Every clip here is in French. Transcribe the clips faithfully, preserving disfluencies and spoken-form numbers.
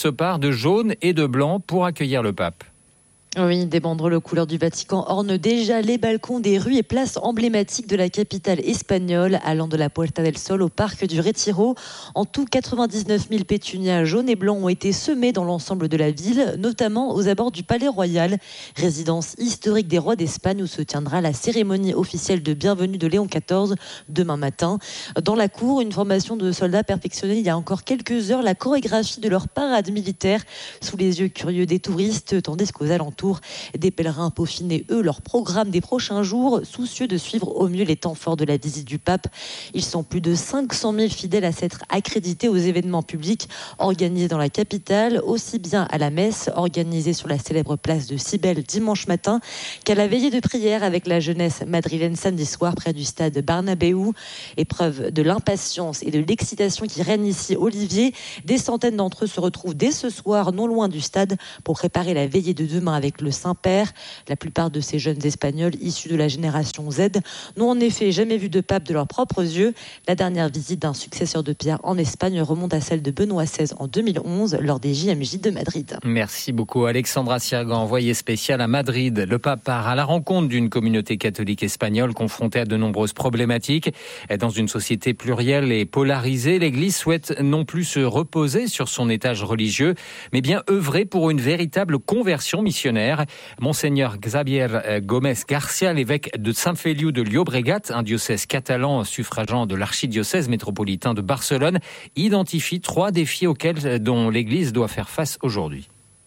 se part de jaune et de blanc pour accueillir le pape. Oui, des banderoles aux couleurs du Vatican ornent déjà les balcons des rues et places emblématiques de la capitale espagnole, allant de la Puerta del Sol au parc du Retiro. En tout, quatre-vingt-dix-neuf mille pétunias jaunes et blancs ont été semés dans l'ensemble de la ville, notamment aux abords du Palais Royal, résidence historique des rois d'Espagne où se tiendra la cérémonie officielle de bienvenue de Léon quatorze demain matin. Dans la cour, une formation de soldats perfectionnait il y a encore quelques heures la chorégraphie de leur parade militaire sous les yeux curieux des touristes, tandis qu'aux alentours, des pèlerins peaufinaient, eux, leur programme des prochains jours, soucieux de suivre au mieux les temps forts de la visite du pape. Ils sont plus de cinq cent mille fidèles à s'être accrédités aux événements publics organisés dans la capitale, aussi bien à la messe organisée sur la célèbre place de Cybèle dimanche matin qu'à la veillée de prière avec la jeunesse madrilène samedi soir près du stade Bernabéu. Épreuve de l'impatience et de l'excitation qui règne ici, Olivier. Des centaines d'entre eux se retrouvent dès ce soir non loin du stade pour préparer la veillée de demain avec le Saint-Père. La plupart de ces jeunes Espagnols issus de la génération Z n'ont en effet jamais vu de pape de leurs propres yeux. La dernière visite d'un successeur de Pierre en Espagne remonte à celle de Benoît seize en deux mille onze lors des J M J de Madrid. Merci beaucoup Alexandra Sirgan, envoyée spéciale à Madrid. Le pape part à la rencontre d'une communauté catholique espagnole confrontée à de nombreuses problématiques. Dans une société plurielle et polarisée, l'Église souhaite non plus se reposer sur son héritage religieux, mais bien œuvrer pour une véritable conversion missionnaire. Monseigneur Xavier Gómez Garcia, l'évêque de Sant Feliu de Llobregat, un diocèse catalan suffragant de l'archidiocèse métropolitain de Barcelone, identifie trois défis auxquels dont l'Église doit faire face aujourd'hui.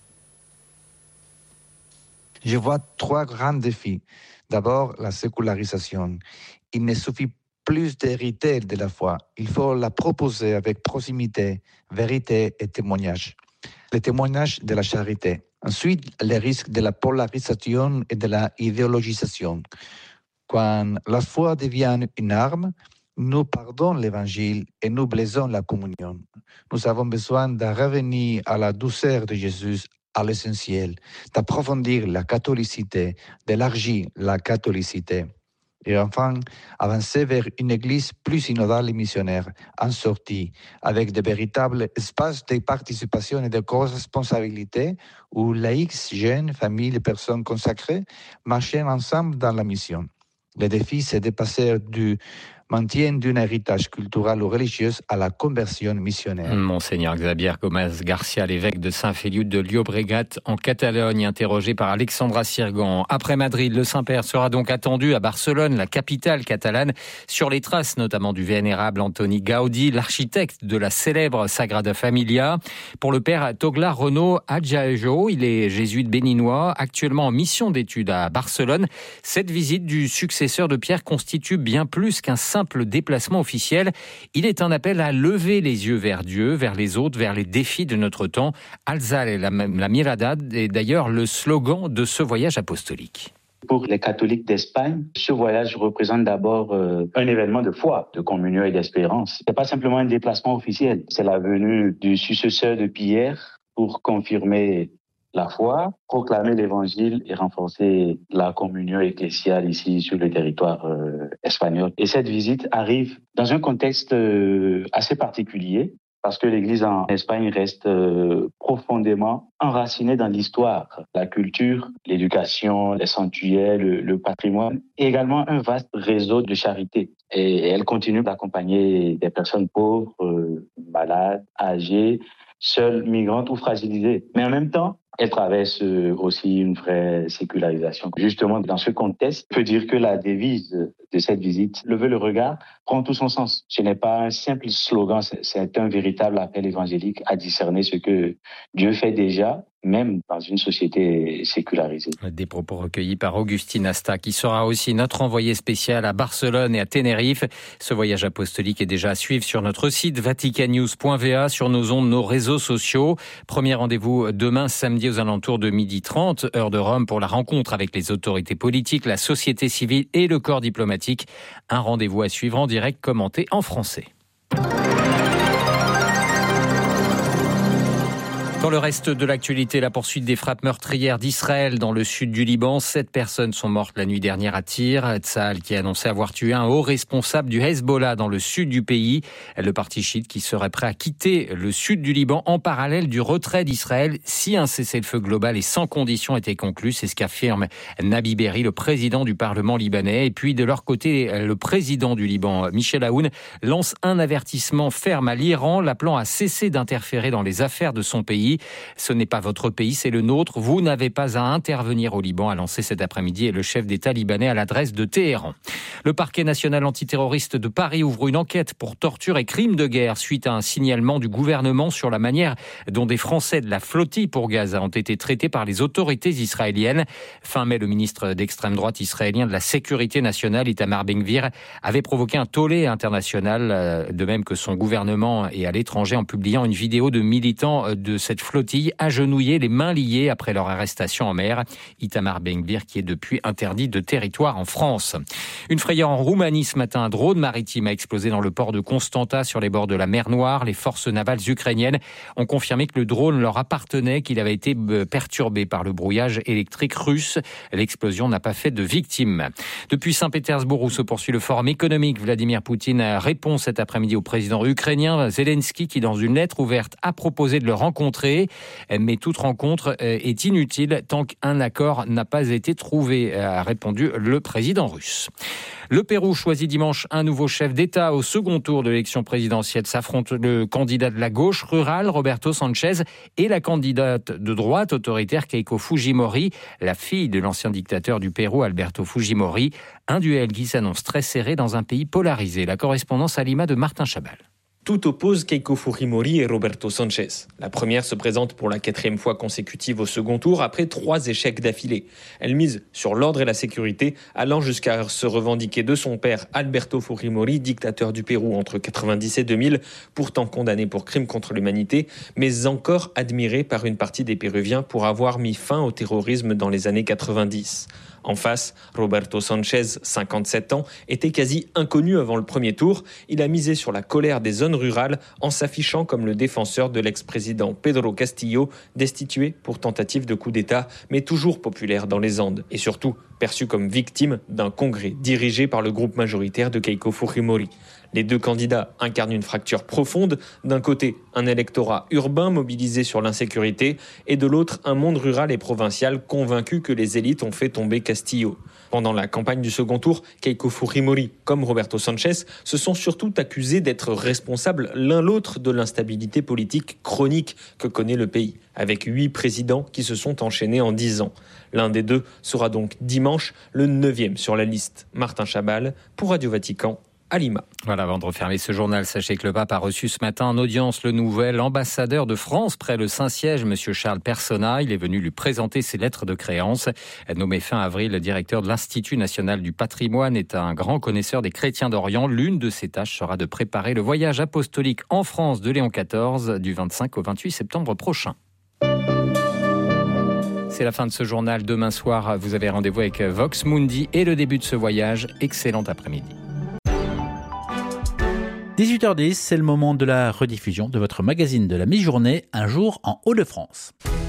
Je vois trois grands défis. D'abord, la sécularisation. Il ne suffit plus d'hériter de la foi. Il faut la proposer avec proximité, vérité et témoignage. Le témoignage de la charité. Ensuite, les risques de la polarisation et de la idéologisation. Quand la foi devient une arme, nous perdons l'évangile et nous blessons la communion. Nous avons besoin de revenir à la douceur de Jésus, à l'essentiel, d'approfondir la catholicité, d'élargir la catholicité. Et enfin, avancer vers une église plus synodale et missionnaire, en sortie, avec de véritables espaces de participation et de co-responsabilité où laïcs, jeunes, familles et personnes consacrées marchent ensemble dans la mission. Le défi, c'est de passer du maintien d'un héritage culturel ou religieux à la conversion missionnaire. Monseigneur Xavier Gómez Garcia, l'évêque de Sant Feliu de Llobregat en Catalogne, interrogé par Alexandra Sirgan. Après Madrid, le Saint-Père sera donc attendu à Barcelone, la capitale catalane, sur les traces notamment du vénérable Antoni Gaudí, l'architecte de la célèbre Sagrada Familia. Pour le père Togla Renaud Adjajo, il est jésuite béninois, actuellement en mission d'études à Barcelone. Cette visite du successeur de Pierre constitue bien plus qu'un simple déplacement officiel. Il est un appel à lever les yeux vers Dieu, vers les autres, vers les défis de notre temps. Alzar la, la mirada est d'ailleurs le slogan de ce voyage apostolique. Pour les catholiques d'Espagne, ce voyage représente d'abord euh, un événement de foi, de communion et d'espérance. C'est pas simplement un déplacement officiel, c'est la venue du successeur de Pierre pour confirmer la foi, proclamer l'évangile et renforcer la communion ecclésiale ici sur le territoire euh, espagnol. Et cette visite arrive dans un contexte euh, assez particulier parce que l'Église en Espagne reste euh, profondément enracinée dans l'histoire, la culture, l'éducation, les sanctuaires, le, le patrimoine et également un vaste réseau de charité. Et, et elle continue d'accompagner des personnes pauvres, euh, malades, âgées, seules, migrantes ou fragilisées. Mais en même temps, elle traverse aussi une vraie sécularisation. Justement, dans ce contexte, on peut dire que la devise de cette visite, lever le regard, prend tout son sens. Ce n'est pas un simple slogan, c'est un véritable appel évangélique à discerner ce que Dieu fait déjà, même dans une société sécularisée. Des propos recueillis par Augustine Asta, qui sera aussi notre envoyé spécial à Barcelone et à Tenerife. Ce voyage apostolique est déjà à suivre sur notre site vaticannews point v a, sur nos ondes, nos réseaux sociaux. Premier rendez-vous demain, samedi, aux alentours de midi trente, heure de Rome, pour la rencontre avec les autorités politiques, la société civile et le corps diplomatique. Un rendez-vous à suivre en direct, commenté en français. Dans le reste de l'actualité, la poursuite des frappes meurtrières d'Israël dans le sud du Liban. Sept personnes sont mortes la nuit dernière à Tyr. Tsahal qui a annoncé avoir tué un haut responsable du Hezbollah dans le sud du pays. Le parti chiite qui serait prêt à quitter le sud du Liban en parallèle du retrait d'Israël si un cessez-le-feu global et sans condition était conclu. C'est ce qu'affirme Nabi Berri, le président du Parlement libanais. Et puis de leur côté, le président du Liban, Michel Aoun, lance un avertissement ferme à l'Iran, l'appelant à cesser d'interférer dans les affaires de son pays. Ce n'est pas votre pays, c'est le nôtre. Vous n'avez pas à intervenir au Liban, a lancé cet après-midi le chef d'État libanais à l'adresse de Téhéran. Le parquet national antiterroriste de Paris ouvre une enquête pour torture et crimes de guerre suite à un signalement du gouvernement sur la manière dont des Français de la flottille pour Gaza ont été traités par les autorités israéliennes. Fin mai, le ministre d'extrême droite israélien de la Sécurité nationale, Itamar Ben-Gvir, avait provoqué un tollé international, de même que son gouvernement et à l'étranger, en publiant une vidéo de militants de cette flottille agenouillés, les mains liées après leur arrestation en mer. Itamar Ben-Gvir qui est depuis interdit de territoire en France. Une frayeur en Roumanie ce matin, un drone maritime a explosé dans le port de Constanta sur les bords de la mer Noire. Les forces navales ukrainiennes ont confirmé que le drone leur appartenait, qu'il avait été perturbé par le brouillage électrique russe. L'explosion n'a pas fait de victimes. Depuis Saint-Pétersbourg où se poursuit le forum économique, Vladimir Poutine répond cet après-midi au président ukrainien Zelensky qui, dans une lettre ouverte, a proposé de le rencontrer. Mais toute rencontre est inutile tant qu'un accord n'a pas été trouvé, a répondu le président russe. Le Pérou choisit dimanche un nouveau chef d'État. Au second tour de l'élection présidentielle s'affrontent le candidat de la gauche rurale, Roberto Sanchez, et la candidate de droite autoritaire, Keiko Fujimori, la fille de l'ancien dictateur du Pérou, Alberto Fujimori. Un duel qui s'annonce très serré dans un pays polarisé. La correspondance à Lima de Martin Chabal. Tout oppose Keiko Fujimori et Roberto Sanchez. La première se présente pour la quatrième fois consécutive au second tour après trois échecs d'affilée. Elle mise sur l'ordre et la sécurité, allant jusqu'à se revendiquer de son père Alberto Fujimori, dictateur du Pérou entre quatre-vingt-dix et deux mille, pourtant condamné pour crimes contre l'humanité, mais encore admiré par une partie des Péruviens pour avoir mis fin au terrorisme dans les années quatre-vingt-dix. En face, Roberto Sanchez, cinquante-sept ans, était quasi inconnu avant le premier tour. Il a misé sur la colère des zones rurales en s'affichant comme le défenseur de l'ex-président Pedro Castillo, destitué pour tentative de coup d'État, mais toujours populaire dans les Andes. Et surtout, perçu comme victime d'un congrès dirigé par le groupe majoritaire de Keiko Fujimori. Les deux candidats incarnent une fracture profonde. D'un côté, un électorat urbain mobilisé sur l'insécurité et de l'autre, un monde rural et provincial convaincu que les élites ont fait tomber Castillo. Pendant la campagne du second tour, Keiko Fujimori comme Roberto Sanchez se sont surtout accusés d'être responsables l'un l'autre de l'instabilité politique chronique que connaît le pays, avec huit présidents qui se sont enchaînés en dix ans. L'un des deux sera donc dimanche le neuvième sur la liste. Martin Chabal pour Radio Vatican. À Lima. Voilà, avant de refermer ce journal, sachez que le pape a reçu ce matin en audience le nouvel ambassadeur de France près le Saint-Siège, M. Charles Personna. Il est venu lui présenter ses lettres de créance. Nommé fin avril, le directeur de l'Institut national du patrimoine est un grand connaisseur des chrétiens d'Orient. L'une de ses tâches sera de préparer le voyage apostolique en France de Léon quatorze du vingt-cinq au vingt-huit septembre prochain. C'est la fin de ce journal. Demain soir, vous avez rendez-vous avec Vox Mundi et le début de ce voyage. Excellent après-midi. dix-huit heures dix, c'est le moment de la rediffusion de votre magazine de la mi-journée, Un jour en Hauts-de-France.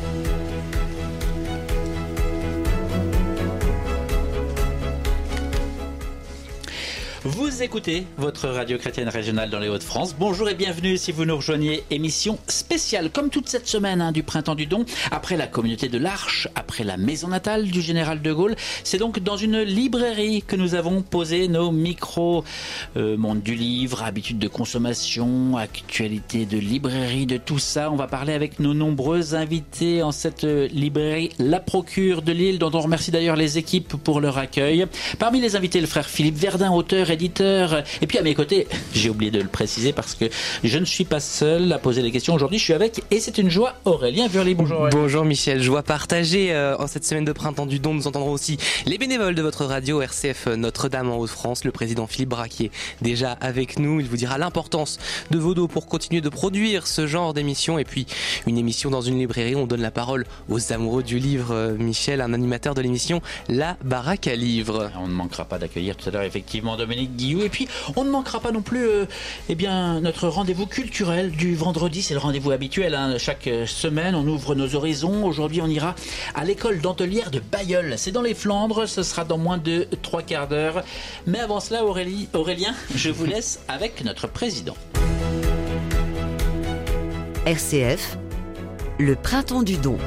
Vous écoutez votre radio chrétienne régionale dans les Hauts-de-France. Bonjour et bienvenue si vous nous rejoignez. Émission spéciale, comme toute cette semaine hein, du Printemps du Don, après la communauté de l'Arche, après la maison natale du général de Gaulle. C'est donc dans une librairie que nous avons posé nos micros. Euh, monde du livre, habitudes de consommation, actualité de librairie, de tout ça. On va parler avec nos nombreux invités en cette librairie La Procure de Lille, dont on remercie d'ailleurs les équipes pour leur accueil. Parmi les invités, le frère Philippe Verdun, auteur et éditeur. Et puis à mes côtés, j'ai oublié de le préciser parce que je ne suis pas seul à poser les questions aujourd'hui. Je suis avec, et c'est une joie, Aurélien Vurly. Bonjour Aurélien. Bonjour Michel, joie partagée euh, en cette semaine de Printemps du Don. Nous entendrons aussi les bénévoles de votre radio R C F Notre-Dame en Hauts-de-France, le président Philippe Braquier déjà avec nous. Il vous dira l'importance de vos dons pour continuer de produire ce genre d'émission. Et puis une émission dans une librairie, on donne la parole aux amoureux du livre. euh, Michel, un animateur de l'émission La Baraque à Livres. On ne manquera pas d'accueillir tout à l'heure effectivement Dominique Véronique Guillou. Et puis, on ne manquera pas non plus euh, eh bien, notre rendez-vous culturel du vendredi. C'est le rendez-vous habituel. Hein. Chaque semaine, on ouvre nos horizons. Aujourd'hui, on ira à l'école dentelière de Bailleul. C'est dans les Flandres. Ce sera dans moins de trois quarts d'heure. Mais avant cela, Aurélie, Aurélien, je vous laisse avec notre président. R C F, le printemps du don.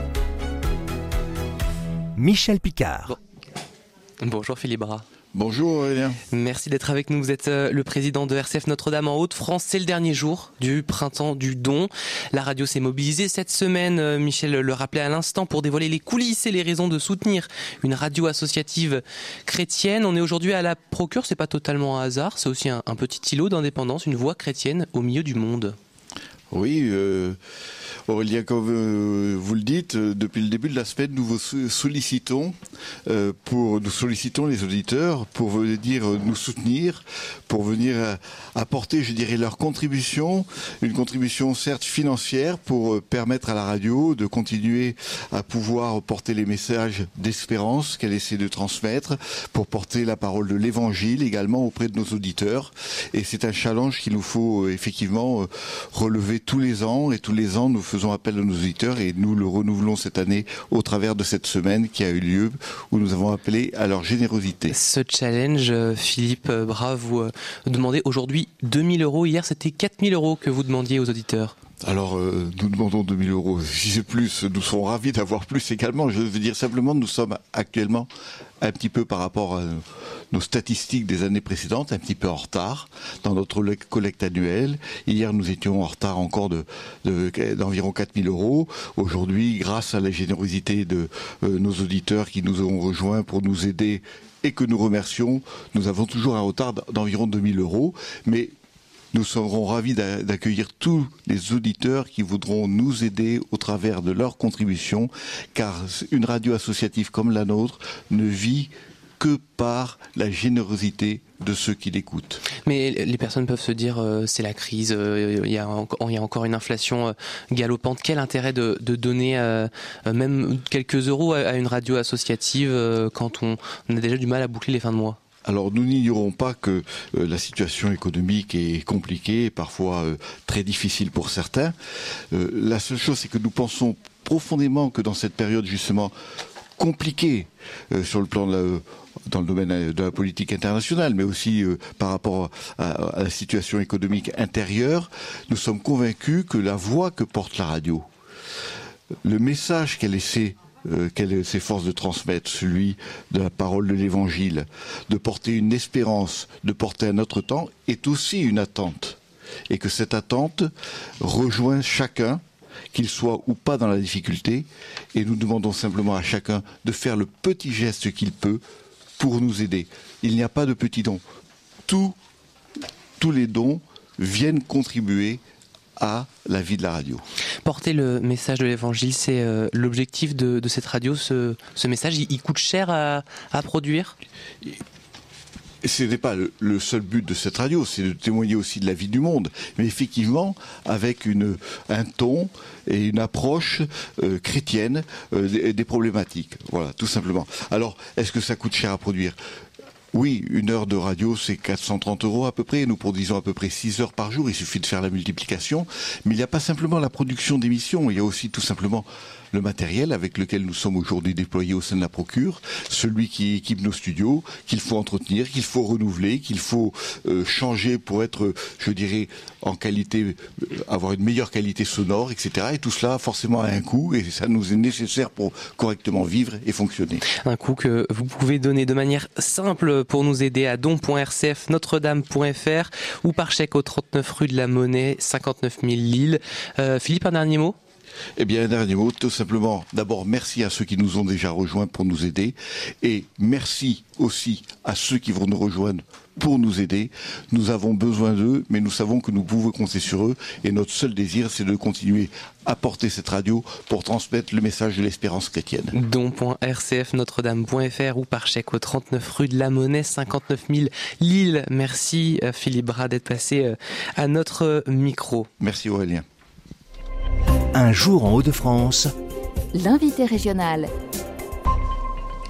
Michel Picard. Bon. Bonjour Philippe Bras. Bonjour Aurélien. Merci d'être avec nous. Vous êtes le président de R C F Notre-Dame en Hauts-de-France. C'est le dernier jour du printemps du don. La radio s'est mobilisée cette semaine, Michel le rappelait à l'instant, pour dévoiler les coulisses et les raisons de soutenir une radio associative chrétienne. On est aujourd'hui à la Procure, c'est pas totalement un hasard, c'est aussi un, un petit îlot d'indépendance, une voix chrétienne au milieu du monde. Oui, euh, Aurélien, comme euh, vous le dites, euh, depuis le début de la semaine, nous vous sollicitons, euh, pour, nous sollicitons les auditeurs pour venir euh, nous soutenir, pour venir euh, apporter, je dirais, leur contribution, une contribution certes financière pour euh, permettre à la radio de continuer à pouvoir porter les messages d'espérance qu'elle essaie de transmettre, pour porter la parole de l'Évangile également auprès de nos auditeurs. Et c'est un challenge qu'il nous faut euh, effectivement euh, relever tous les ans, et tous les ans nous faisons appel à nos auditeurs et nous le renouvelons cette année au travers de cette semaine qui a eu lieu où nous avons appelé à leur générosité. Ce challenge, Philippe Bras, vous demandez aujourd'hui deux mille euros. Hier, c'était quatre mille euros que vous demandiez aux auditeurs. Alors, euh, nous demandons deux mille euros. Si c'est plus, nous serons ravis d'avoir plus également. Je veux dire simplement, nous sommes actuellement un petit peu par rapport à nos statistiques des années précédentes, un petit peu en retard dans notre collecte annuelle. Hier, nous étions en retard encore de, de, d'environ quatre mille euros. Aujourd'hui, grâce à la générosité de euh, nos auditeurs qui nous ont rejoints pour nous aider et que nous remercions, nous avons toujours un retard d'environ deux mille euros. Mais nous serons ravis d'accueillir tous les auditeurs qui voudront nous aider au travers de leurs contributions, car une radio associative comme la nôtre ne vit que par la générosité de ceux qui l'écoutent. Mais les personnes peuvent se dire euh, c'est la crise, euh, il y a encore, il y a encore une inflation euh, galopante. Quel intérêt de, de donner euh, même quelques euros à, à une radio associative euh, quand on, on a déjà du mal à boucler les fins de mois ? Alors nous n'ignorons pas que euh, la situation économique est compliquée et parfois euh, très difficile pour certains. Euh, la seule chose, c'est que nous pensons profondément que dans cette période justement compliquée euh, sur le plan de la, dans le domaine de la politique internationale, mais aussi euh, par rapport à, à la situation économique intérieure, nous sommes convaincus que la voix que porte la radio, le message qu'elle essaie Euh, qu'elle s'efforce de transmettre, celui de la parole de l'Évangile, de porter une espérance, de porter un autre temps, est aussi une attente. Et que cette attente rejoint chacun, qu'il soit ou pas dans la difficulté, et nous demandons simplement à chacun de faire le petit geste qu'il peut pour nous aider. Il n'y a pas de petits dons. Tous, tous les dons viennent contribuer à la vie de la radio. Porter le message de l'Évangile, c'est euh, l'objectif de, de cette radio. Ce, ce message, il, il coûte cher à, à produire ? Ce n'est pas le, le seul but de cette radio, c'est de témoigner aussi de la vie du monde, mais effectivement avec une, un ton et une approche euh, chrétienne euh, des, des problématiques. Voilà, tout simplement. Alors, est-ce que ça coûte cher à produire ? Oui, une heure de radio, c'est quatre cent trente euros à peu près. Nous produisons à peu près six heures par jour. Il suffit de faire la multiplication. Mais il n'y a pas simplement la production d'émissions. Il y a aussi tout simplement le matériel avec lequel nous sommes aujourd'hui déployés au sein de la Procure, celui qui équipe nos studios, qu'il faut entretenir, qu'il faut renouveler, qu'il faut euh, changer pour être, je dirais, en qualité, euh, avoir une meilleure qualité sonore, et cetera. Et tout cela, forcément, a un coût et ça nous est nécessaire pour correctement vivre et fonctionner. Un coût que vous pouvez donner de manière simple pour nous aider à don point r c f notre dame point f r ou par chèque au trente-neuf rue de la Monnaie, cinquante-neuf mille Lille. Euh, Philippe, un dernier mot ? Eh bien, un dernier mot, tout simplement, d'abord, merci à ceux qui nous ont déjà rejoints pour nous aider, et merci aussi à ceux qui vont nous rejoindre pour nous aider. Nous avons besoin d'eux, mais nous savons que nous pouvons compter sur eux, et notre seul désir, c'est de continuer à porter cette radio pour transmettre le message de l'espérance chrétienne. don point r c f notre dame point f r ou par chèque au trente-neuf rue de la Monnaie, cinquante-neuf mille Lille. Merci Philippe Bras d'être passé à notre micro. Merci Aurélien. Un jour en Hauts-de-France. L'invité régional.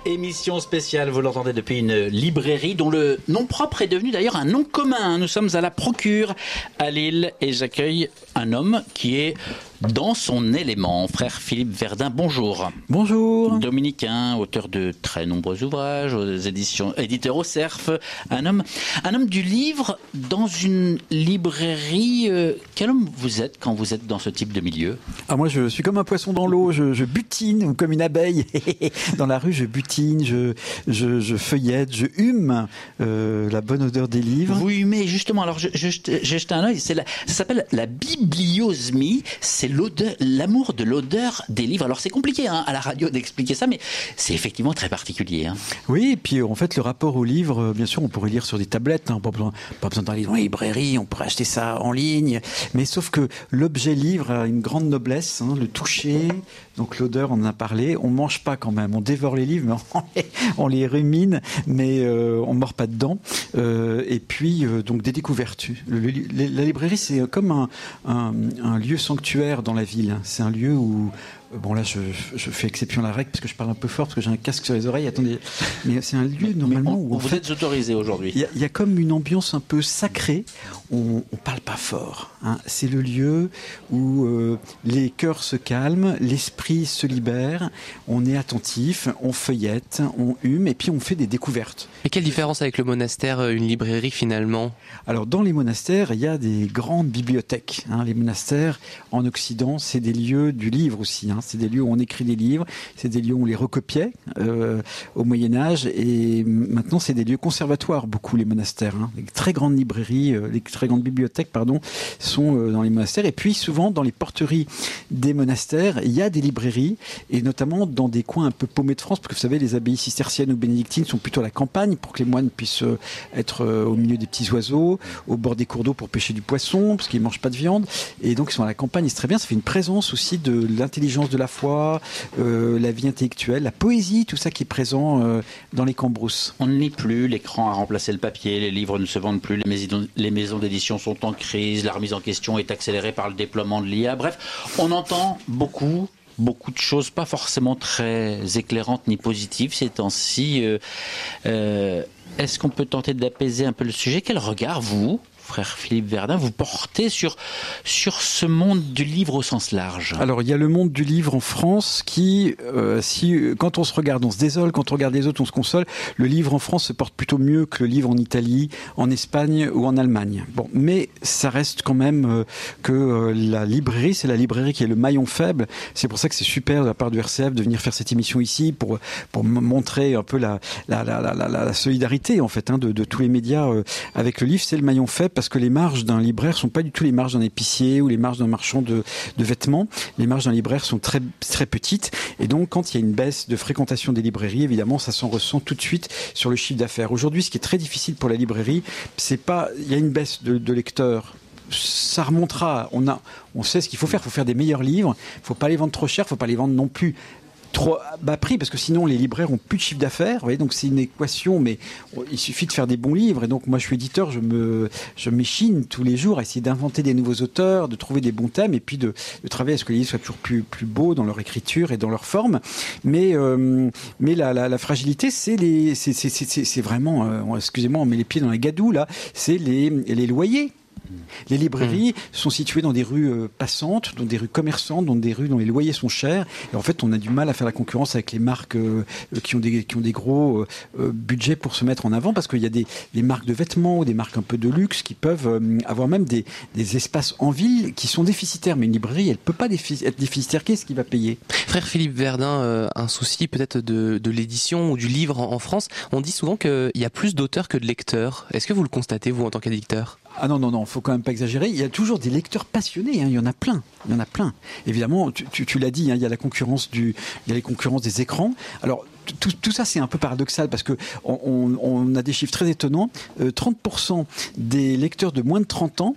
Émission spéciale, vous l'entendez, depuis une librairie dont le nom propre est devenu d'ailleurs un nom commun. Nous sommes à la Procure à Lille et j'accueille un homme qui est dans son élément. Frère Philippe Verdun, bonjour. Bonjour. Dominicain, auteur de très nombreux ouvrages aux éditions, éditeur au Cerf. Un homme, un homme du livre dans une librairie. Euh, quel homme vous êtes quand vous êtes dans ce type de milieu ? Ah, moi, je suis comme un poisson dans l'eau. Je, je butine, ou comme une abeille. Dans la rue, je butine, je, je, je feuillette, je hume euh, la bonne odeur des livres. Vous humez, justement. Alors, je, je, j'ai jeté un œil. C'est la, ça s'appelle la bibliosmie. C'est l'odeur, l'amour de l'odeur des livres. Alors c'est compliqué hein, à la radio d'expliquer ça, mais c'est effectivement très particulier. Hein. Oui, et puis en fait le rapport au livre, bien sûr on pourrait lire sur des tablettes, hein, pas besoin, pas besoin d'aller dans les librairies, on pourrait acheter ça en ligne, mais sauf que l'objet livre a une grande noblesse, hein, le toucher, donc l'odeur on en a parlé, on mange pas quand même, on dévore les livres, mais on les, on les rumine, mais euh, on mord pas dedans, euh, et puis euh, donc des découvertes. Le, le, la librairie c'est comme un, un, un lieu sanctuaire dans la ville. C'est un lieu où, bon là je, je fais exception à la règle parce que je parle un peu fort parce que j'ai un casque sur les oreilles, attendez, mais c'est un lieu normalement on, où en vous fait, êtes autorisé aujourd'hui. Il y, y a comme une ambiance un peu sacrée, on, on parle pas fort, hein. C'est le lieu où euh, les cœurs se calment, l'esprit se libère, on est attentif, on feuillette, on hume et puis on fait des découvertes. Et quelle différence avec le monastère, une librairie finalement ? Alors dans les monastères, il y a des grandes bibliothèques, hein. Les monastères en Occident, c'est des lieux du livre aussi, hein. C'est des lieux où on écrit des livres, c'est des lieux où on les recopiait euh, au Moyen-Âge, et maintenant c'est des lieux conservatoires, beaucoup les monastères, hein. Les très grandes librairies, euh, les très grandes bibliothèques, pardon, sont euh, dans les monastères, et puis souvent dans les porteries des monastères, il y a des librairies, et notamment dans des coins un peu paumés de France, parce que vous savez, les abbayes cisterciennes ou bénédictines sont plutôt à la campagne, pour que les moines puissent euh, être euh, au milieu des petits oiseaux, au bord des cours d'eau pour pêcher du poisson, parce qu'ils ne mangent pas de viande, et donc ils sont à la campagne, et c'est très bien, ça fait une présence aussi de l'intelligence de la foi, euh, la vie intellectuelle, la poésie, tout ça qui est présent euh, dans les cambrousses. On ne lit plus, l'écran a remplacé le papier, les livres ne se vendent plus, les maisons, les maisons d'édition sont en crise, la remise en question est accélérée par le déploiement de l'I A. Bref, on entend beaucoup, beaucoup de choses pas forcément très éclairantes ni positives ces temps-ci. Euh, euh, est-ce qu'on peut tenter d'apaiser un peu le sujet ? Quel regard, vous, frère Philippe Verdun, vous portez sur, sur ce monde du livre au sens large? Alors, il y a le monde du livre en France qui, euh, si, quand on se regarde, on se désole, quand on regarde les autres, on se console. Le livre en France se porte plutôt mieux que le livre en Italie, en Espagne ou en Allemagne. Bon, mais ça reste quand même euh, que euh, la librairie, c'est la librairie qui est le maillon faible. C'est pour ça que c'est super de la part du R C F de venir faire cette émission ici pour, pour montrer un peu la, la, la, la, la solidarité, en fait, hein, de, de tous les médias euh, avec le livre. C'est le maillon faible parce que les marges d'un libraire sont pas du tout les marges d'un épicier ou les marges d'un marchand de, de vêtements. Les marges d'un libraire sont très, très petites. Et donc, quand il y a une baisse de fréquentation des librairies, évidemment, ça s'en ressent tout de suite sur le chiffre d'affaires. Aujourd'hui, ce qui est très difficile pour la librairie, c'est pas, il y a une baisse de, de lecteurs. Ça remontera. On a, on sait ce qu'il faut faire. Il faut faire des meilleurs livres. Il faut pas les vendre trop cher. Il faut pas les vendre non plus trop bas prix, parce que sinon les libraires ont plus de chiffre d'affaires. Vous voyez, donc c'est une équation, mais il suffit de faire des bons livres. Et donc moi je suis éditeur, je me je m'échine tous les jours à essayer d'inventer des nouveaux auteurs, de trouver des bons thèmes, et puis de, de travailler à ce que les livres soient toujours plus plus beaux dans leur écriture et dans leur forme. Mais euh, mais la, la, la fragilité, c'est les c'est c'est c'est, c'est vraiment euh, excusez-moi, on met les pieds dans la gadoue là. C'est les les loyers. Les librairies mmh. sont situées dans des rues euh, passantes, dans des rues commerçantes, dans des rues dont les loyers sont chers. Et en fait, on a du mal à faire la concurrence avec les marques euh, qui ont des qui ont des gros euh, budgets pour se mettre en avant, parce qu'il y a des, des marques de vêtements ou des marques un peu de luxe qui peuvent euh, avoir même des, des espaces en ville qui sont déficitaires. Mais une librairie, elle peut pas défi- être déficitaire. Qu'est-ce qui va payer ? Frère Philippe Verdun, euh, un souci peut-être de, de l'édition ou du livre en, en France. On dit souvent qu'il y a plus d'auteurs que de lecteurs. Est-ce que vous le constatez, vous, en tant qu'éditeur ? Ah non, non, non, faut quand même pas exagérer. Il y a toujours des lecteurs passionnés, hein. Il y en a plein, il y en a plein. Évidemment, tu, tu, tu l'as dit, hein, il y a la concurrence du, il y a les concurrences des écrans. Alors, tout, tout ça, c'est un peu paradoxal parce que on, on, on a des chiffres très étonnants. Euh, trente pour cent des lecteurs de moins de trente ans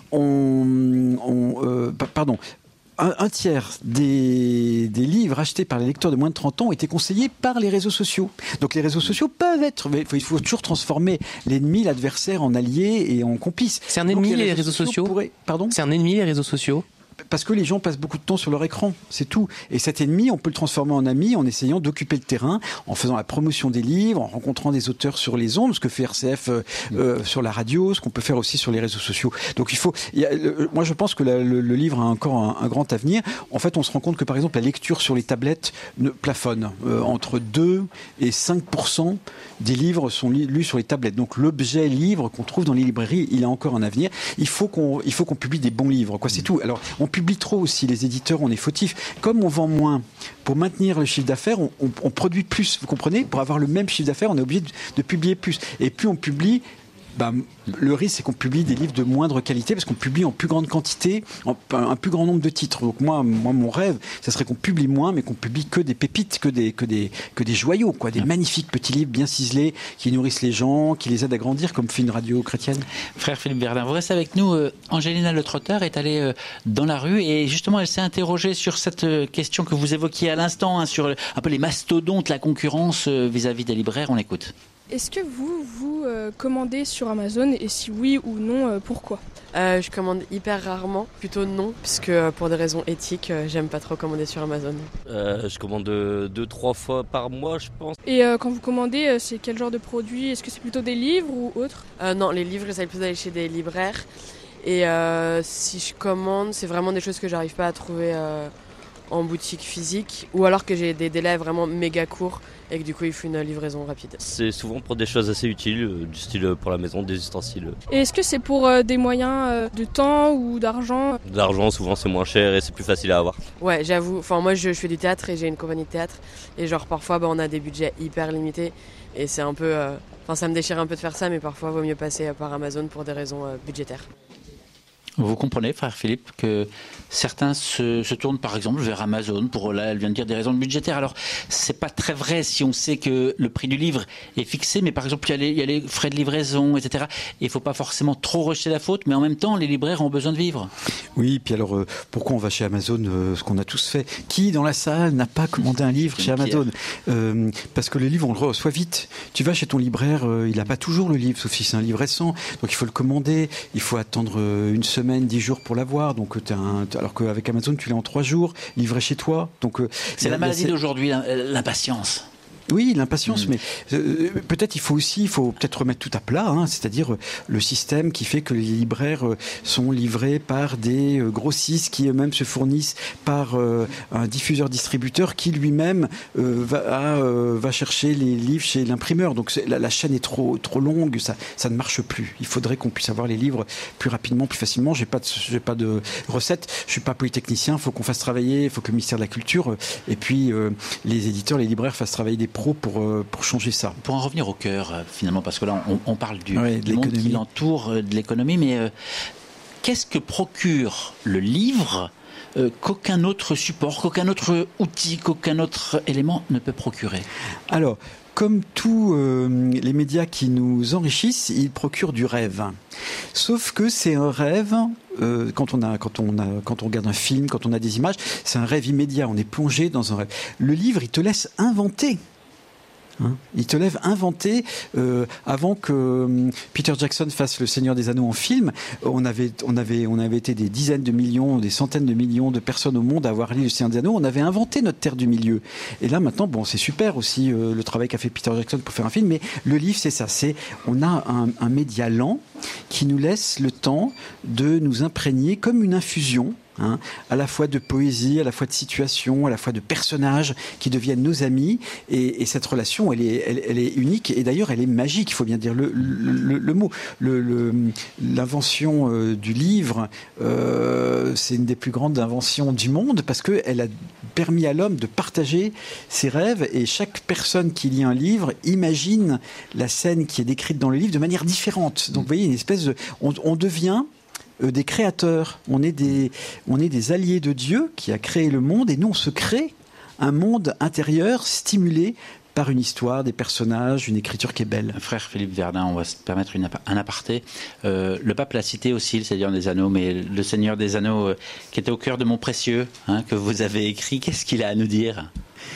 ont, ont euh, pardon, Un, un tiers des, des livres achetés par les lecteurs de moins de trente ans ont été conseillés par les réseaux sociaux. Donc les réseaux sociaux peuvent être... Il faut, il faut toujours transformer l'ennemi, l'adversaire en allié et en complice. C'est un ennemi, Donc, les les réseaux, réseaux sociaux, sociaux pourraient, Pardon C'est un ennemi, les réseaux sociaux parce que les gens passent beaucoup de temps sur leur écran, c'est tout. Et cet ennemi, on peut le transformer en ami en essayant d'occuper le terrain, en faisant la promotion des livres, en rencontrant des auteurs sur les ondes, ce que fait R C F euh, euh, sur la radio, ce qu'on peut faire aussi sur les réseaux sociaux. Donc il faut, il y a, le, moi je pense que la, le, le livre a encore un, un grand avenir. En fait, on se rend compte que par exemple la lecture sur les tablettes ne plafonne euh, entre deux et cinq pour cent des livres sont li- lus sur les tablettes. Donc l'objet livre qu'on trouve dans les librairies, il a encore un avenir. Il faut qu'on, il faut qu'on publie des bons livres, quoi. C'est tout. Alors on publie trop aussi. Les éditeurs, on est fautifs. Comme on vend moins, pour maintenir le chiffre d'affaires, on, on, on produit plus. Vous comprenez ? Pour avoir le même chiffre d'affaires, on est obligé de, de publier plus. Et plus on publie, bah, le risque, c'est qu'on publie des livres de moindre qualité parce qu'on publie en plus grande quantité, en, un plus grand nombre de titres. Donc moi, moi, mon rêve, ça serait qu'on publie moins, mais qu'on publie que des pépites, que des, que des, que des joyaux, quoi, des magnifiques petits livres bien ciselés qui nourrissent les gens, qui les aident à grandir, comme fait une radio chrétienne. Frère Philippe Verdun, vous restez avec nous. Euh, Angelina Le Trotteur est allée euh, dans la rue et justement, elle s'est interrogée sur cette euh, question que vous évoquiez à l'instant, hein, sur un peu les mastodontes, la concurrence euh, vis-à-vis des libraires. On l'écoute. Est-ce que vous, vous euh, commandez sur Amazon et si oui ou non, euh, pourquoi ? euh, Je commande hyper rarement, plutôt non, puisque euh, pour des raisons éthiques, euh, j'aime pas trop commander sur Amazon. Euh, je commande deux, trois fois par mois, je pense. Et euh, quand vous commandez, euh, c'est quel genre de produit ? Est-ce que c'est plutôt des livres ou autre ? euh, Non, les livres, j'essaie plus d'aller chez des libraires. Et euh, si je commande, c'est vraiment des choses que j'arrive pas à trouver euh, en boutique physique, ou alors que j'ai des délais vraiment méga courts et que du coup il faut une livraison rapide. C'est souvent pour des choses assez utiles, euh, du style pour la maison, des ustensiles. Et est-ce que c'est pour euh, des moyens euh, de temps ou d'argent ? D'argent, souvent c'est moins cher et c'est plus facile à avoir. Ouais, j'avoue. Enfin, moi je, je fais du théâtre et j'ai une compagnie de théâtre. Et genre parfois bah, on a des budgets hyper limités. Et c'est un peu... Euh... Enfin, ça me déchire un peu de faire ça, mais parfois il vaut mieux passer par Amazon pour des raisons euh, budgétaires. Vous comprenez, frère Philippe, que certains se, se tournent par exemple vers Amazon pour, là, elle vient de dire, des raisons budgétaires. Alors, c'est pas très vrai si on sait que le prix du livre est fixé, mais par exemple, il y a les, il y a les frais de livraison, et cetera. Et il faut pas forcément trop rejeter la faute, mais en même temps, les libraires ont besoin de vivre. Oui, puis alors, euh, pourquoi on va chez Amazon, euh, ce qu'on a tous fait ? Qui, dans la salle, n'a pas commandé un livre chez Amazon ? euh, Parce que le livre, on le reçoit vite. Tu vas chez ton libraire, euh, il n'a pas toujours le livre, sauf si c'est un livre récent. Donc, il faut le commander, il faut attendre euh, une semaine, dix jours pour l'avoir, donc t'as un, alors qu'avec Amazon tu l'as en trois jours, livré chez toi. Donc c'est la maladie d'aujourd'hui, l'impatience. Oui, l'impatience, mmh. mais euh, peut-être il faut aussi, il faut peut-être remettre tout à plat, hein, c'est-à-dire euh, le système qui fait que les libraires euh, sont livrés par des euh, grossistes qui eux-mêmes se fournissent par euh, un diffuseur-distributeur qui lui-même euh, va, a, euh, va chercher les livres chez l'imprimeur. Donc la, la chaîne est trop trop longue, ça ça ne marche plus. Il faudrait qu'on puisse avoir les livres plus rapidement, plus facilement. J'ai pas de, j'ai pas de recette, je suis pas polytechnicien. Il faut qu'on fasse travailler, il faut que le ministère de la Culture euh, et puis euh, les éditeurs, les libraires fassent travailler des Pour, pour changer ça. Pour en revenir au cœur, finalement, parce que là, on, on parle du, ouais, du monde qui l'entoure, de l'économie, mais euh, qu'est-ce que procure le livre euh, qu'aucun autre support, qu'aucun autre outil, qu'aucun autre élément ne peut procurer ? Alors, comme tous euh, les médias qui nous enrichissent, ils procurent du rêve. Sauf que c'est un rêve, euh, quand, on a, quand, on a, quand on regarde un film, quand on a des images, c'est un rêve immédiat, on est plongé dans un rêve. Le livre, il te laisse inventer. Hein, il te lève inventé euh, avant que euh, Peter Jackson fasse Le Seigneur des Anneaux en film. On avait, on avait, on avait été des dizaines de millions, des centaines de millions de personnes au monde à avoir lu Le Seigneur des Anneaux. On avait inventé notre terre du milieu. Et là maintenant, bon, c'est super aussi euh, le travail qu'a fait Peter Jackson pour faire un film. Mais le livre, c'est ça. C'est, on a un, un média lent qui nous laisse le temps de nous imprégner comme une infusion. Hein, à la fois de poésie, à la fois de situation, à la fois de personnages qui deviennent nos amis, et, et cette relation, elle est, elle, elle est unique, et d'ailleurs elle est magique, il faut bien dire le, le, le mot. Le, le, l'invention euh, du livre, euh, c'est une des plus grandes inventions du monde, parce qu'elle a permis à l'homme de partager ses rêves, et chaque personne qui lit un livre imagine la scène qui est décrite dans le livre de manière différente. Donc vous voyez, une espèce de... On, on devient... des créateurs, on est des, on est des alliés de Dieu qui a créé le monde, et nous on se crée un monde intérieur stimulé par une histoire, des personnages, une écriture qui est belle. Frère Philippe Verdun, on va se permettre une, un aparté. Euh, le pape l'a cité aussi, le Seigneur des Anneaux, mais le Seigneur des Anneaux euh, qui était au cœur de Mon Précieux, hein, que vous avez écrit, qu'est-ce qu'il a à nous dire ?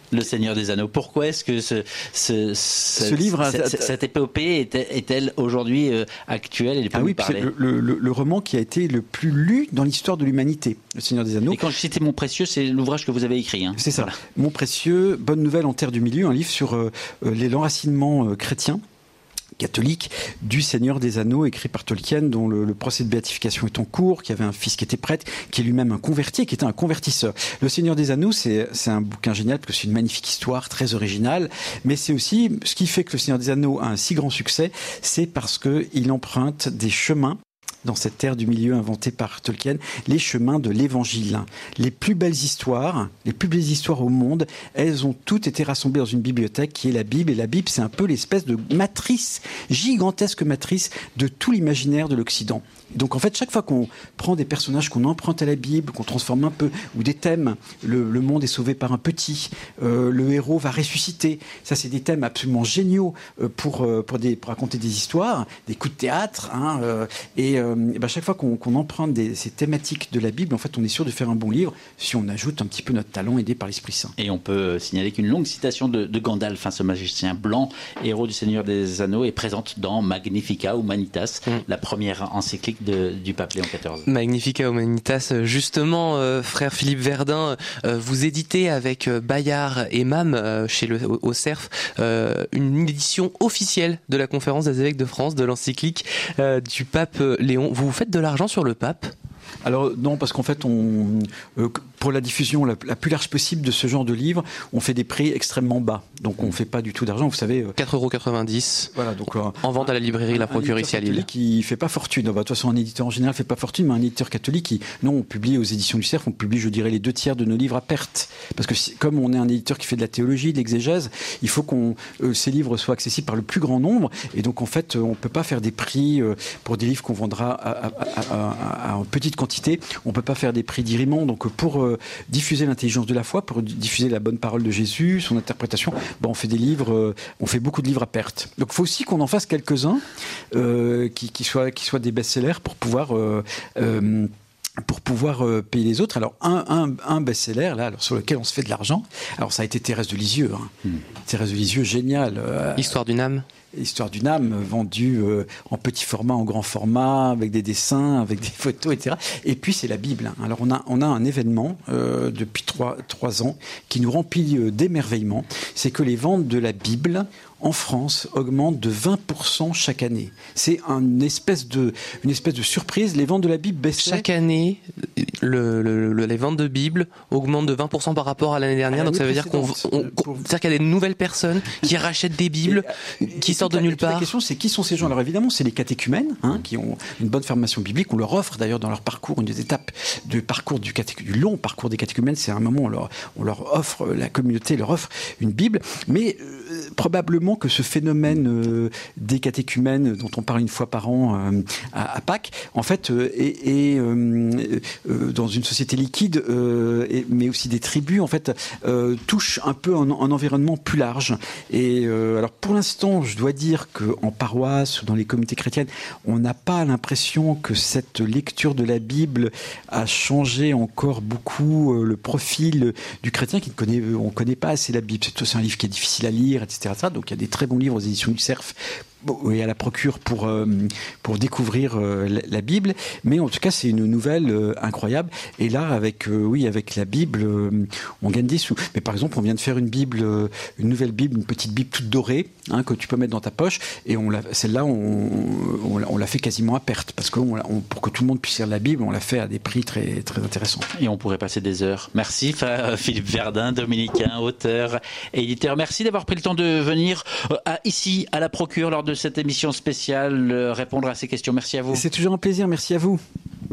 Le Seigneur des Anneaux. Pourquoi est-ce que ce, ce, ce, ce livre, a, cette, cette épopée est, est-elle aujourd'hui euh, actuelle et ah oui, c'est le, le, le roman qui a été le plus lu dans l'histoire de l'humanité, Le Seigneur des Anneaux. Et quand je citais Mon Précieux, c'est l'ouvrage que vous avez écrit. Hein. C'est ça. Voilà. Mon Précieux, Bonne Nouvelle en Terre du Milieu, un livre sur euh, les l'enracinement euh, chrétien catholique du Seigneur des Anneaux, écrit par Tolkien, dont le, le procès de béatification est en cours, qui avait un fils qui était prêtre, qui est lui-même un converti, qui était un convertisseur. Le Seigneur des Anneaux, c'est, c'est un bouquin génial, parce que c'est une magnifique histoire, très originale, mais c'est aussi, ce qui fait que Le Seigneur des Anneaux a un si grand succès, c'est parce qu'il emprunte des chemins dans cette terre du milieu inventée par Tolkien, les chemins de l'Évangile. Les plus belles histoires, les plus belles histoires au monde, elles ont toutes été rassemblées dans une bibliothèque qui est la Bible. Et la Bible, c'est un peu l'espèce de matrice, gigantesque matrice de tout l'imaginaire de l'Occident. Donc en fait, chaque fois qu'on prend des personnages qu'on emprunte à la Bible, qu'on transforme un peu, ou des thèmes, le, le monde est sauvé par un petit, euh, le héros va ressusciter. Ça, c'est des thèmes absolument géniaux euh, pour, euh, pour, des, pour raconter des histoires, des coups de théâtre. Hein, euh, et, euh, et ben, chaque fois qu'on, qu'on emprunte des, ces thématiques de la Bible, en fait, on est sûr de faire un bon livre si on ajoute un petit peu notre talent aidé par l'Esprit Saint. Et on peut signaler qu'une longue citation de, de Gandalf, hein, ce magicien blanc, héros du Seigneur des Anneaux, est présente dans Magnifica Humanitas, mmh. la première encyclique De, du pape Léon quatorze. Magnifica Humanitas, justement, euh, frère Philippe Verdun, euh, vous éditez avec euh, Bayard et Mam euh, chez le au, au Cerf euh, une édition officielle de la conférence des évêques de France, de l'encyclique euh, du pape Léon. Vous faites de l'argent sur le pape ? Alors non, parce qu'en fait, on, euh, pour la diffusion la, la plus large possible de ce genre de livre, on fait des prix extrêmement bas. Donc on ne fait pas du tout d'argent, vous savez. Euh, quatre euros quatre-vingt-dix. Voilà, donc euh, en vente à la librairie un, La Procure ici à Lille. Qui fait pas fortune. De toute façon, un éditeur en général fait pas fortune, mais un éditeur catholique, qui, non, on publie aux éditions du Cerf, on publie, je dirais, les deux tiers de nos livres à perte. Parce que si, comme on est un éditeur qui fait de la théologie, de l'exégèse, il faut qu'on euh, ces livres soient accessibles par le plus grand nombre. Et donc en fait, on peut pas faire des prix euh, pour des livres qu'on vendra à, à, à, à, à en petite quantité. On peut pas faire des prix d'Irimon. Donc pour euh, diffuser l'intelligence de la foi, pour diffuser la bonne parole de Jésus, son interprétation, ben, on fait des livres, euh, on fait beaucoup de livres à perte. Donc il faut aussi qu'on en fasse quelques-uns euh, qui, qui, soient, qui soient des best-sellers pour pouvoir... Euh, euh, pour pouvoir euh, payer les autres. Alors, un, un, un best-seller, là, alors, sur lequel on se fait de l'argent, alors ça a été Thérèse de Lisieux. Hein. Mmh. Thérèse de Lisieux, génial. Euh, Histoire d'une âme. Histoire d'une âme, vendue euh, en petit format, en grand format, avec des dessins, avec des photos, et cetera. Et puis, c'est la Bible. Alors, on a, on a un événement euh, depuis trois, trois ans qui nous remplit euh, d'émerveillement. C'est que les ventes de la Bible en France augmentent de vingt pour cent chaque année. C'est une espèce de, une espèce de surprise. Les ventes de la Bible baissent. Chaque année, le, le, le, les ventes de Bible augmentent de vingt pour cent par rapport à l'année dernière. À donc ça veut dire qu'on, on, pour... c'est-à-dire qu'il y a des nouvelles personnes qui rachètent des Bibles, et, et, qui et sortent de nulle part. La question, c'est qui sont ces gens ? Alors évidemment, c'est les catéchumènes, hein, qui ont une bonne formation biblique. On leur offre d'ailleurs dans leur parcours, une des étapes du parcours du, catéch... du long parcours des catéchumènes, c'est un moment où on leur, on leur offre, la communauté leur offre une Bible. Mais euh, probablement que ce phénomène euh, des catéchumènes dont on parle une fois par an euh, à, à Pâques, en fait, euh, est, est euh, euh, dans une société liquide, euh, et, mais aussi des tribus, en fait, euh, touche un peu un, un environnement plus large. Et euh, alors, pour l'instant, je dois dire qu'en paroisse ou dans les communautés chrétiennes, on n'a pas l'impression que cette lecture de la Bible a changé encore beaucoup euh, le profil du chrétien qui ne connaît, on ne connaît pas assez la Bible. C'est, c'est un livre qui est difficile à lire, et cetera. Donc, il y a des très bons livres aux éditions du Cerf et à la Procure pour, euh, pour découvrir euh, la, la Bible. Mais en tout cas, c'est une nouvelle euh, incroyable. Et là, avec, euh, oui, avec la Bible, euh, on gagne des sous. Mais par exemple, on vient de faire une Bible, euh, une nouvelle Bible, une petite Bible toute dorée, hein, que tu peux mettre dans ta poche. Et on l'a, celle-là, on, on, on l'a fait quasiment à perte. Parce que on, on, pour que tout le monde puisse lire la Bible, on l'a fait à des prix très, très intéressants. Et on pourrait passer des heures. Merci Philippe Verdun, dominicain, auteur et éditeur. Merci d'avoir pris le temps de venir à, ici, à la Procure, lors de cette émission spéciale, euh, répondre à ces questions. Merci à vous. C'est toujours un plaisir, merci à vous.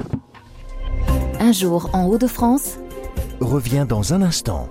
Un jour en Hauts-de-France revient dans un instant.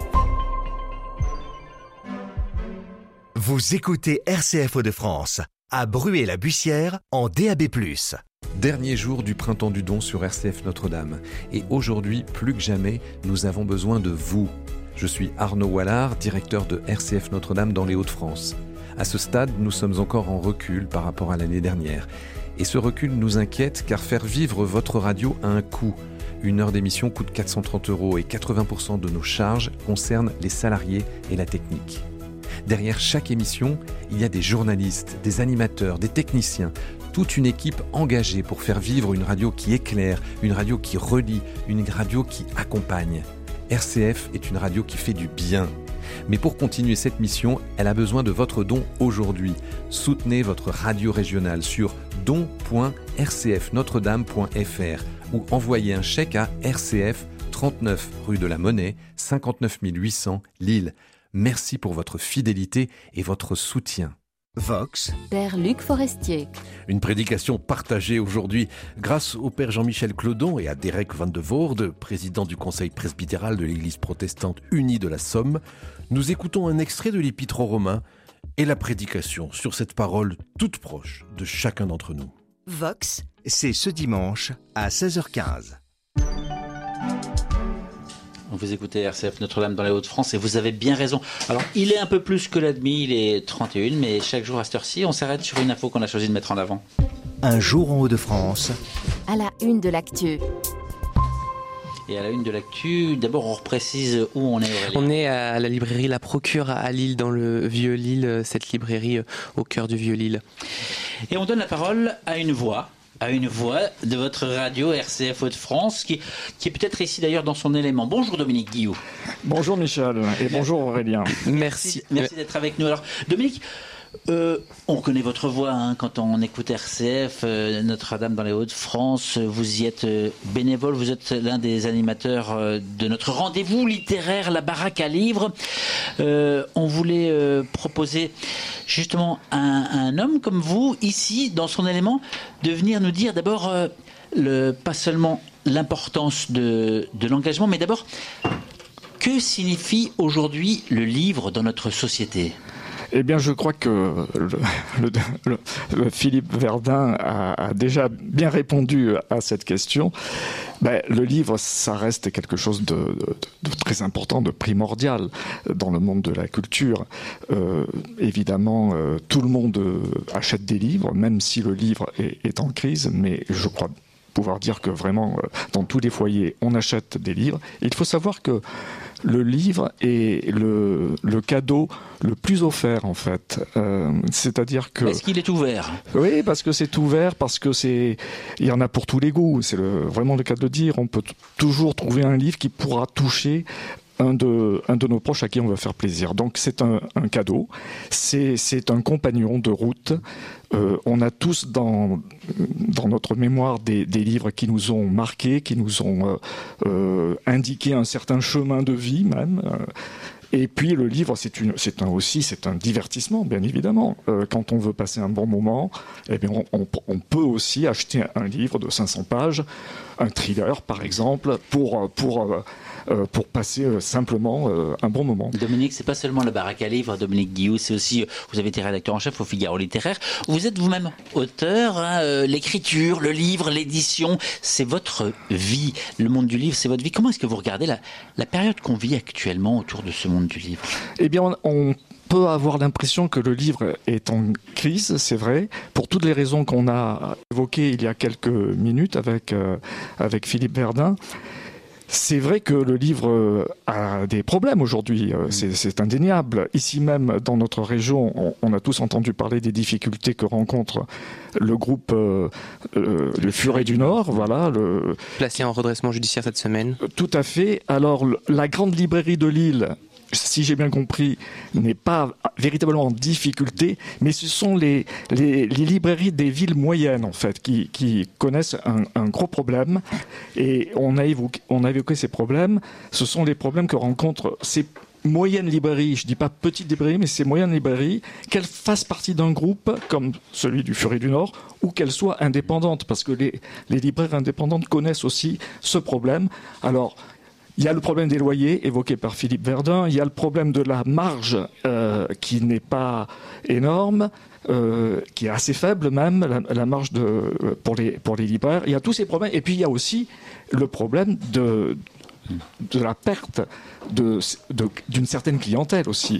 Vous écoutez R C F Hauts-de-France, à Bruay-la-Bussière, en D A B plus. Dernier jour du Printemps du Don sur R C F Notre-Dame. Et aujourd'hui, plus que jamais, nous avons besoin de vous. Je suis Arnaud Wallard, directeur de R C F Notre-Dame dans les Hauts-de-France. À ce stade, nous sommes encore en recul par rapport à l'année dernière. Et ce recul nous inquiète car faire vivre votre radio a un coût. Une heure d'émission coûte quatre cent trente euros et quatre-vingts pour cent de nos charges concernent les salariés et la technique. Derrière chaque émission, il y a des journalistes, des animateurs, des techniciens, toute une équipe engagée pour faire vivre une radio qui éclaire, une radio qui relie, une radio qui accompagne. R C F est une radio qui fait du bien. Mais pour continuer cette mission, elle a besoin de votre don aujourd'hui. Soutenez votre radio régionale sur don point r c f notre dame point f r ou envoyez un chèque à R C F, trente-neuf rue de la Monnaie, cinquante-neuf mille huit cents Lille. Merci pour votre fidélité et votre soutien. Vox, Père Luc Forestier. Une prédication partagée aujourd'hui grâce au Père Jean-Michel Clodon et à Derek Van de Voorde, président du Conseil presbytéral de l'Église protestante unie de la Somme. Nous écoutons un extrait de l'Épître aux Romains et la prédication sur cette parole toute proche de chacun d'entre nous. Vox, c'est ce dimanche à seize heures quinze. Vous écoutez R C F Notre-Dame dans les Hauts-de-France et vous avez bien raison. Alors, il est un peu plus que la demi, il est trente et une, mais chaque jour à cette heure-ci, on s'arrête sur une info qu'on a choisi de mettre en avant. Un jour en Hauts-de-France. À la une de l'actu. Et à la une de l'actu, d'abord on reprécise où on est, Aurélien. On est à la librairie La Procure à Lille, dans le Vieux-Lille, cette librairie au cœur du Vieux-Lille. Et on donne la parole à une voix. à une voix de votre radio R C F Hauts-de-France, qui, qui est peut-être ici d'ailleurs dans son élément. Bonjour Dominique Guillou. Bonjour Michel et bonjour Aurélien. Merci. Merci, merci d'être avec nous. Alors Dominique, euh, on connaît votre voix hein, quand on écoute R C F, euh, Notre-Dame dans les Hauts-de-France. Vous y êtes euh, bénévole, vous êtes l'un des animateurs euh, de notre rendez-vous littéraire, la Baraque à Livres. Euh, on voulait euh, proposer justement à un, un homme comme vous, ici, dans son élément, de venir nous dire d'abord, euh, le, pas seulement l'importance de, de l'engagement, mais d'abord, que signifie aujourd'hui le livre dans notre société ? Eh bien, je crois que le, le, le, le Philippe Verdun a, a déjà bien répondu à cette question. Ben, le livre, ça reste quelque chose de, de, de très important, de primordial dans le monde de la culture. Euh, évidemment, euh, tout le monde achète des livres, même si le livre est, est en crise, mais je crois pouvoir dire que vraiment, dans tous les foyers, on achète des livres. Et il faut savoir que le livre est le, le cadeau le plus offert, en fait. Euh, c'est-à-dire que... Est-ce qu'il est ouvert ? Oui, parce que c'est ouvert, parce que c'est... Il y en a pour tous les goûts. C'est le, vraiment le cas de le dire. On peut t- toujours trouver un livre qui pourra toucher un de, un de nos proches à qui on va faire plaisir. Donc c'est un, un cadeau, c'est, c'est un compagnon de route. Euh, on a tous dans, dans notre mémoire des, des livres qui nous ont marqués, qui nous ont euh, euh, indiqué un certain chemin de vie même. Et puis le livre, c'est, une, c'est un, aussi c'est un divertissement, bien évidemment. Euh, quand on veut passer un bon moment, eh bien on, on, on peut aussi acheter un livre de cinq cents pages, un thriller par exemple, pour, pour, euh, pour passer euh, simplement euh, un bon moment. Dominique, c'est pas seulement la Baraque à Livres, Dominique Guillou, c'est aussi, vous avez été rédacteur en chef au Figaro Littéraire. Vous êtes vous-même auteur, hein, euh, l'écriture, le livre, l'édition, c'est votre vie. Le monde du livre, c'est votre vie. Comment est-ce que vous regardez la, la période qu'on vit actuellement autour de ce monde du livre ? Eh bien, on, on peut avoir l'impression que le livre est en crise, c'est vrai, pour toutes les raisons qu'on a évoquées il y a quelques minutes avec, euh, avec Philippe Verdun. C'est vrai que le livre a des problèmes aujourd'hui, c'est, c'est indéniable. Ici même, dans notre région, on, on a tous entendu parler des difficultés que rencontre le groupe euh, euh, Le Furet du Nord, voilà. Le... Placé en redressement judiciaire cette semaine. Tout à fait. Alors, la grande librairie de Lille, si j'ai bien compris, n'est pas véritablement en difficulté, mais ce sont les, les, les librairies des villes moyennes, en fait, qui, qui connaissent un, un gros problème. Et on a, évoqué, on a évoqué ces problèmes. Ce sont les problèmes que rencontrent ces moyennes librairies, je ne dis pas petites librairies, mais ces moyennes librairies, qu'elles fassent partie d'un groupe comme celui du Furet du Nord, ou qu'elles soient indépendantes, parce que les, les libraires indépendantes connaissent aussi ce problème. Alors, il y a le problème des loyers évoqué par Philippe Verdun, il y a le problème de la marge euh, qui n'est pas énorme, euh, qui est assez faible même, la, la marge de, pour, les, pour les libraires. Il y a tous ces problèmes. Et puis il y a aussi le problème de, de la perte de, de, d'une certaine clientèle aussi.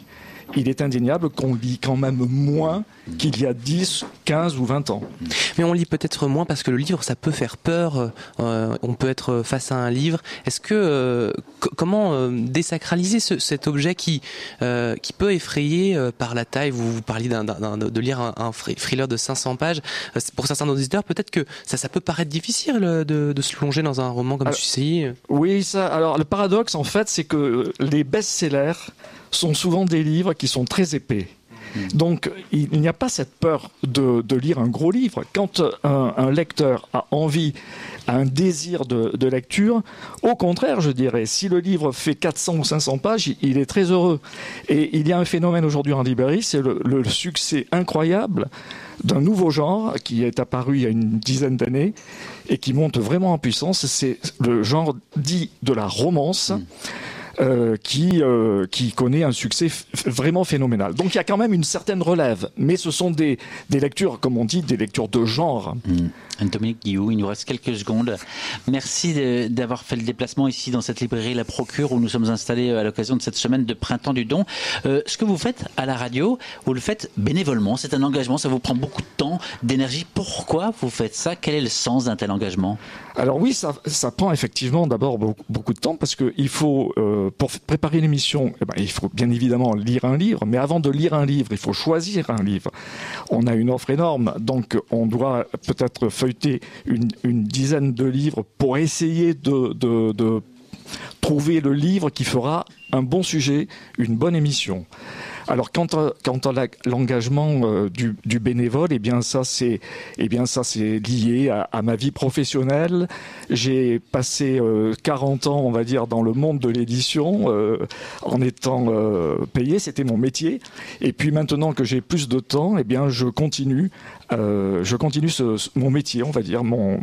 il est indéniable qu'on lit quand même moins qu'il y a dix, quinze ou vingt ans. Mais on lit peut-être moins parce que le livre, ça peut faire peur. Euh, on peut être face à un livre. Est-ce que euh, c- comment euh, désacraliser ce, cet objet qui euh, qui peut effrayer euh, par la taille? Vous, vous parliez d'un, d'un, de lire un, un thriller de cinq cents pages. Euh, pour certains auditeurs, peut-être que ça, ça peut paraître difficile de, de se plonger dans un roman comme celui-ci. Oui, ça. Alors le paradoxe, en fait, c'est que les best-sellers sont souvent des livres qui sont très épais. Donc, il n'y a pas cette peur de, de lire un gros livre. Quand un, un lecteur a envie, a un désir de, de lecture, au contraire, je dirais, si le livre fait quatre cents ou cinq cents pages, il, il est très heureux. Et il y a un phénomène aujourd'hui en librairie, c'est le, le succès incroyable d'un nouveau genre qui est apparu il y a une dizaine d'années et qui monte vraiment en puissance. C'est le genre dit de la romance. Mmh. Euh, qui, euh, qui connaît un succès f- vraiment phénoménal. Donc il y a quand même une certaine relève, mais ce sont des, des lectures, comme on dit, des lectures de genre. Mmh. Dominique Guillou, il nous reste quelques secondes. Merci de, d'avoir fait le déplacement ici dans cette librairie La Procure où nous sommes installés à l'occasion de cette semaine de Printemps du Don. Euh, ce que vous faites à la radio, vous le faites bénévolement, c'est un engagement, ça vous prend beaucoup de temps, d'énergie. Pourquoi vous faites ça? Quel est le sens d'un tel engagement? Alors oui, ça, ça prend effectivement d'abord beaucoup, beaucoup de temps parce qu'il faut, euh, pour préparer l'émission, eh ben, il faut bien évidemment lire un livre, mais avant de lire un livre, il faut choisir un livre. On a une offre énorme, donc on doit peut-être feuilleter une, une dizaine de livres pour essayer de, de, de trouver le livre qui fera un bon sujet, une bonne émission. Alors quant à, quant à la, l'engagement euh, du, du bénévole, eh bien ça c'est, eh bien ça c'est lié à, à ma vie professionnelle. J'ai passé euh, quarante ans, on va dire, dans le monde de l'édition, euh, en étant euh, payé, c'était mon métier. Et puis maintenant que j'ai plus de temps, eh bien je continue, euh, je continue ce, ce, mon métier, on va dire, mon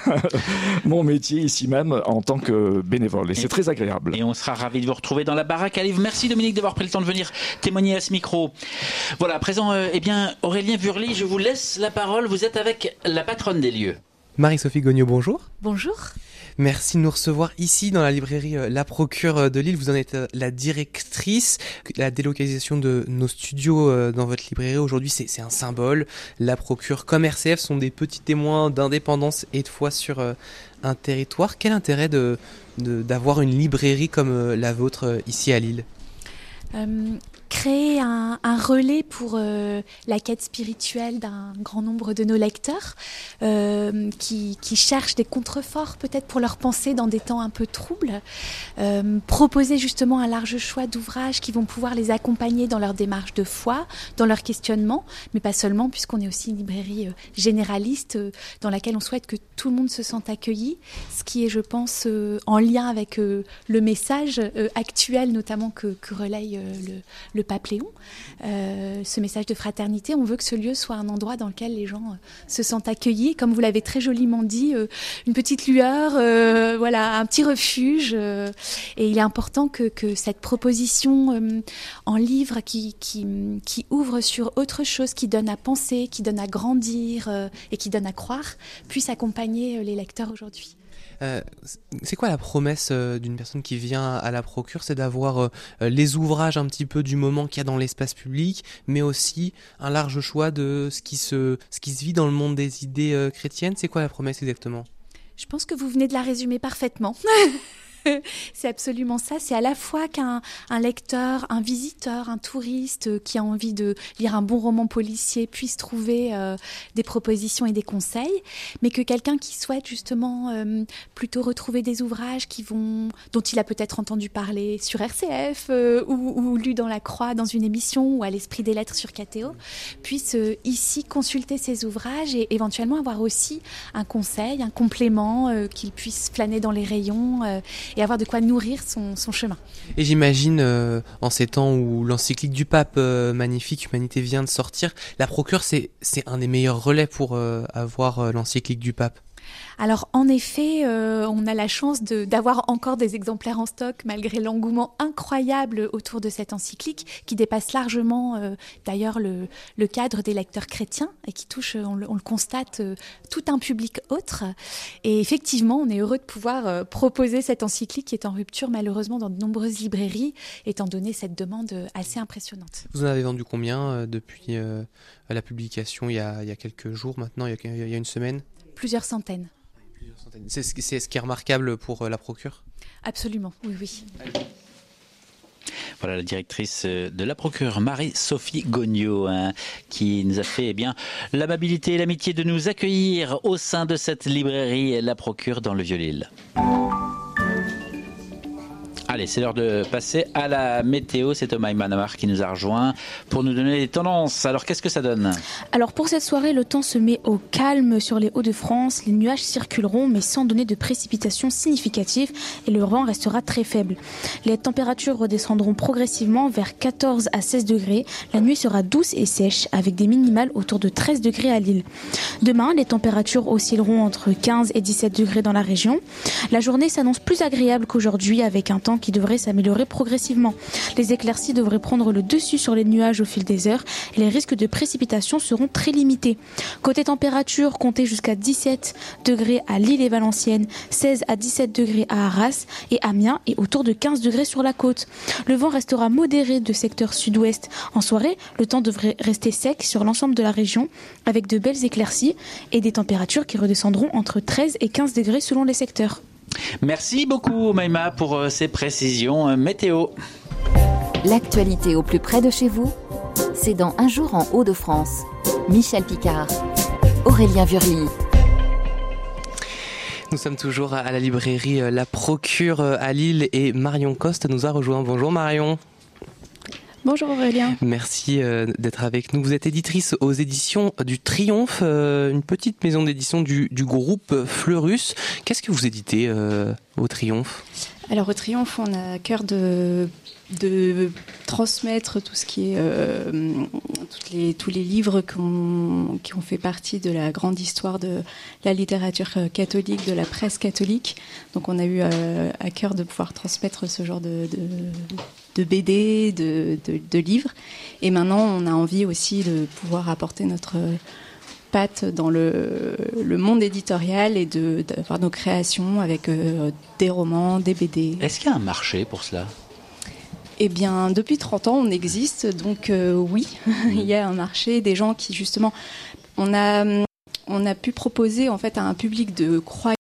mon métier ici même en tant que bénévole. Et, et c'est très agréable. Et on sera ravis de vous retrouver dans la baraque à livres. Merci Dominique d'avoir pris le temps de venir témoigner à ce micro. Voilà, à présent, euh, eh bien, Aurélien Vurly, je vous laisse la parole. Vous êtes avec la patronne des lieux. Marie-Sophie Gognaud, bonjour. Bonjour. Merci de nous recevoir ici dans la librairie La Procure de Lille. Vous en êtes la directrice. La délocalisation de nos studios dans votre librairie aujourd'hui, c'est, c'est un symbole. La Procure comme R C F sont des petits témoins d'indépendance et de foi sur un territoire. Quel intérêt de, de, d'avoir une librairie comme la vôtre ici à Lille ? euh... créer un, un relais pour euh, la quête spirituelle d'un grand nombre de nos lecteurs euh, qui, qui cherchent des contreforts peut-être pour leur pensée dans des temps un peu troubles, euh, proposer justement un large choix d'ouvrages qui vont pouvoir les accompagner dans leur démarche de foi, dans leur questionnement, mais pas seulement puisqu'on est aussi une librairie euh, généraliste euh, dans laquelle on souhaite que tout le monde se sente accueilli, ce qui est je pense euh, en lien avec euh, le message euh, actuel notamment que, que relaye euh, le, le Pape Léon, euh, ce message de fraternité. On veut que ce lieu soit un endroit dans lequel les gens euh, se sentent accueillis, comme vous l'avez très joliment dit, euh, une petite lueur, euh, voilà, un petit refuge. Euh, et il est important que, que cette proposition euh, en livre qui, qui, qui ouvre sur autre chose, qui donne à penser, qui donne à grandir euh, et qui donne à croire, puisse accompagner euh, les lecteurs aujourd'hui. Euh, c'est quoi la promesse euh, d'une personne qui vient à la Procure? C'est d'avoir euh, les ouvrages un petit peu du moment qu'il y a dans l'espace public, mais aussi un large choix de ce qui se, ce qui se vit dans le monde des idées euh, chrétiennes. C'est quoi la promesse exactement? Je pense que vous venez de la résumer parfaitement. C'est absolument ça. C'est à la fois qu'un un lecteur, un visiteur, un touriste euh, qui a envie de lire un bon roman policier puisse trouver euh, des propositions et des conseils, mais que quelqu'un qui souhaite justement euh, plutôt retrouver des ouvrages qui vont, dont il a peut-être entendu parler sur R C F euh, ou, ou lu dans La Croix dans une émission ou à l'Esprit des Lettres sur K T O, puisse euh, ici consulter ces ouvrages et éventuellement avoir aussi un conseil, un complément, euh, qu'il puisse flâner dans les rayons euh, et avoir de quoi nourrir son, son chemin. Et j'imagine, euh, en ces temps où l'encyclique du pape euh, magnifique, Humanité vient de sortir, la Procure, c'est, c'est un des meilleurs relais pour euh, avoir euh, l'encyclique du pape. Alors en effet, euh, on a la chance de, d'avoir encore des exemplaires en stock malgré l'engouement incroyable autour de cette encyclique qui dépasse largement euh, d'ailleurs le, le cadre des lecteurs chrétiens et qui touche, on le, on le constate, euh, tout un public autre. Et effectivement, on est heureux de pouvoir euh, proposer cette encyclique qui est en rupture malheureusement dans de nombreuses librairies étant donné cette demande assez impressionnante. Vous en avez vendu combien euh, depuis euh, la publication il y, a, il y a quelques jours maintenant, il y a, il y a une semaine? Plusieurs centaines. C'est ce, c'est ce qui est remarquable pour la procure? Absolument, oui, oui. Voilà la directrice de la procure, Marie-Sophie Gognaud, hein, qui nous a fait eh bien, l'amabilité et l'amitié de nous accueillir au sein de cette librairie, la procure dans le Vieux-Lille. Allez, c'est l'heure de passer à la météo. C'est Thomas Manamar qui nous a rejoint pour nous donner les tendances. Alors, qu'est-ce que ça donne? Alors, pour cette soirée, le temps se met au calme sur les Hauts-de-France. Les nuages circuleront, mais sans donner de précipitations significatives et le vent restera très faible. Les températures redescendront progressivement vers quatorze à seize degrés. La nuit sera douce et sèche, avec des minimales autour de treize degrés à Lille. Demain, les températures oscilleront entre quinze et dix-sept degrés dans la région. La journée s'annonce plus agréable qu'aujourd'hui, avec un temps qui devrait s'améliorer progressivement. Les éclaircies devraient prendre le dessus sur les nuages au fil des heures et les risques de précipitations seront très limités. Côté température, comptez jusqu'à dix-sept degrés à Lille et Valenciennes, seize à dix-sept degrés à Arras et Amiens et autour de quinze degrés sur la côte. Le vent restera modéré de secteur sud-ouest. En soirée, le temps devrait rester sec sur l'ensemble de la région avec de belles éclaircies et des températures qui redescendront entre treize et quinze degrés selon les secteurs. Merci beaucoup Maïma pour ces précisions météo. L'actualité au plus près de chez vous, c'est dans Un jour en Hauts-de-France. Michel Picard, Aurélien Vurly. Nous sommes toujours à la librairie La Procure à Lille et Marion Coste nous a rejoint. Bonjour Marion. Bonjour Aurélien. Merci euh, d'être avec nous. Vous êtes éditrice aux éditions du Triomphe, euh, une petite maison d'édition du, du groupe Fleurus. Qu'est-ce que vous éditez euh, au Triomphe ? Alors au Triomphe, on a à cœur de, de transmettre tout ce qui est euh, toutes les, tous les livres qu'on, qui ont fait partie de la grande histoire de la littérature catholique, de la presse catholique. Donc on a eu euh, à cœur de pouvoir transmettre ce genre de, de, de B D, de, de, de livres. Et maintenant, on a envie aussi de pouvoir apporter notre patte dans le, le monde éditorial et de, d'avoir nos créations avec euh, des romans, des B D. Est-ce qu'il y a un marché pour cela ? Eh bien, depuis trente ans, on existe, donc euh, oui, il y a un marché, des gens qui justement... On a, on a pu proposer en fait à un public de croyants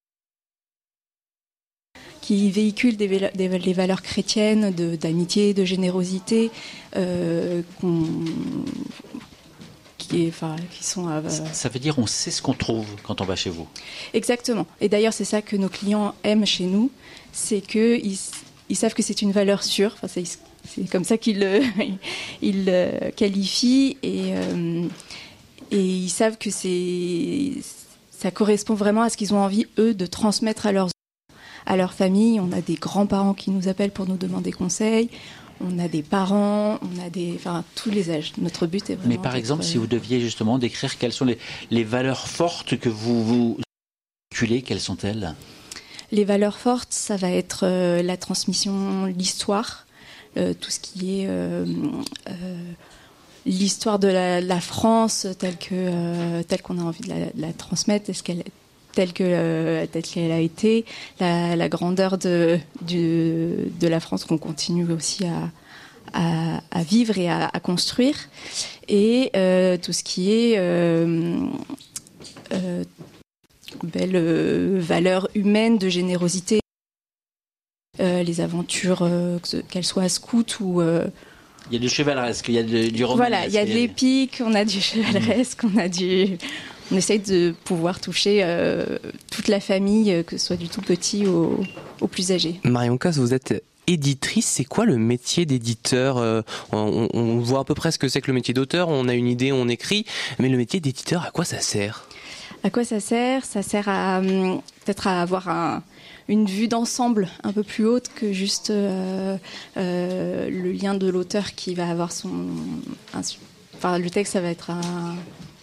qui véhiculent des, des, des valeurs chrétiennes, de, d'amitié, de générosité, euh, qu'on... Qui, est, enfin, qui sont à, euh... Ça veut dire on sait ce qu'on trouve quand on va chez vous. Exactement. Et d'ailleurs, c'est ça que nos clients aiment chez nous, c'est qu'ils ils savent que c'est une valeur sûre. Enfin, c'est, c'est comme ça qu'ils le ils, euh, qualifient et, euh, et ils savent que c'est, ça correspond vraiment à ce qu'ils ont envie, eux, de transmettre à leurs, à leur famille. On a des grands-parents qui nous appellent pour nous demander conseil. On a des parents, on a des, enfin, tous les âges. Notre but est vraiment... Mais par exemple, si vous deviez justement décrire quelles sont les, les valeurs fortes que vous vous véhiculez, quelles sont-elles ? Les valeurs fortes, ça va être euh, la transmission, l'histoire, euh, tout ce qui est euh, euh, l'histoire de la, la France telle, que, euh, telle qu'on a envie de la, de la transmettre, est-ce qu'elle telle que euh, telle qu'elle a été, la, la grandeur de, du, de la France qu'on continue aussi à, à, à vivre et à, à construire, et euh, tout ce qui est euh, euh, belle euh, valeur humaine de générosité, euh, les aventures, euh, qu'elles soient scouts ou... Euh, il y a du chevaleresque, il y a de, du romanesque. Voilà, il y a de l'épique, on a du chevaleresque, on a du... On essaye de pouvoir toucher euh, toute la famille, que ce soit du tout petit au, au plus âgé. Marion Coste, vous êtes éditrice. C'est quoi le métier d'éditeur ? euh, on, on voit à peu près ce que c'est que le métier d'auteur. On a une idée, on écrit. Mais le métier d'éditeur, à quoi ça sert ? À quoi ça sert ? Ça sert à peut-être à avoir un, une vue d'ensemble un peu plus haute que juste euh, euh, le lien de l'auteur qui va avoir son... Un, enfin, le texte, ça va être un...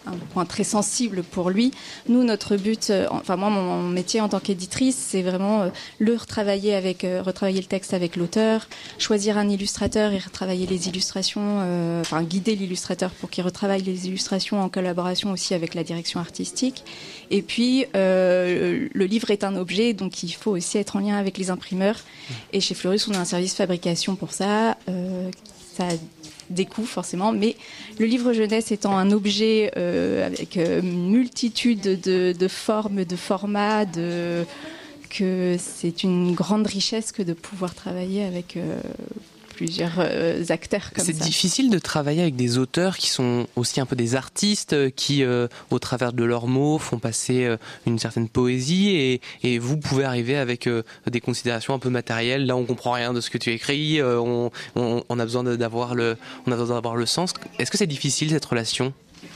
un point très sensible pour lui. Nous, notre but, euh, enfin moi, mon, mon métier en tant qu'éditrice, c'est vraiment euh, le retravailler avec, euh, retravailler le texte avec l'auteur, choisir un illustrateur et retravailler les illustrations, euh, enfin guider l'illustrateur pour qu'il retravaille les illustrations en collaboration aussi avec la direction artistique. Et puis, euh, le livre est un objet, donc il faut aussi être en lien avec les imprimeurs. Et chez Fleurus, on a un service fabrication pour ça. Euh, ça des coûts forcément, mais le livre jeunesse étant un objet euh, avec euh, une multitude de, de formes, de formats, de, que c'est une grande richesse que de pouvoir travailler avec euh, plusieurs euh, acteurs comme ça. C'est difficile de travailler avec des auteurs qui sont aussi un peu des artistes, qui euh, au travers de leurs mots font passer euh, une certaine poésie, et, et vous pouvez arriver avec euh, des considérations un peu matérielles. Là, on comprend rien de ce que tu écris, euh, on, on, on a besoin d'avoir le, on a besoin d'avoir le sens. Est-ce que c'est difficile cette relation ?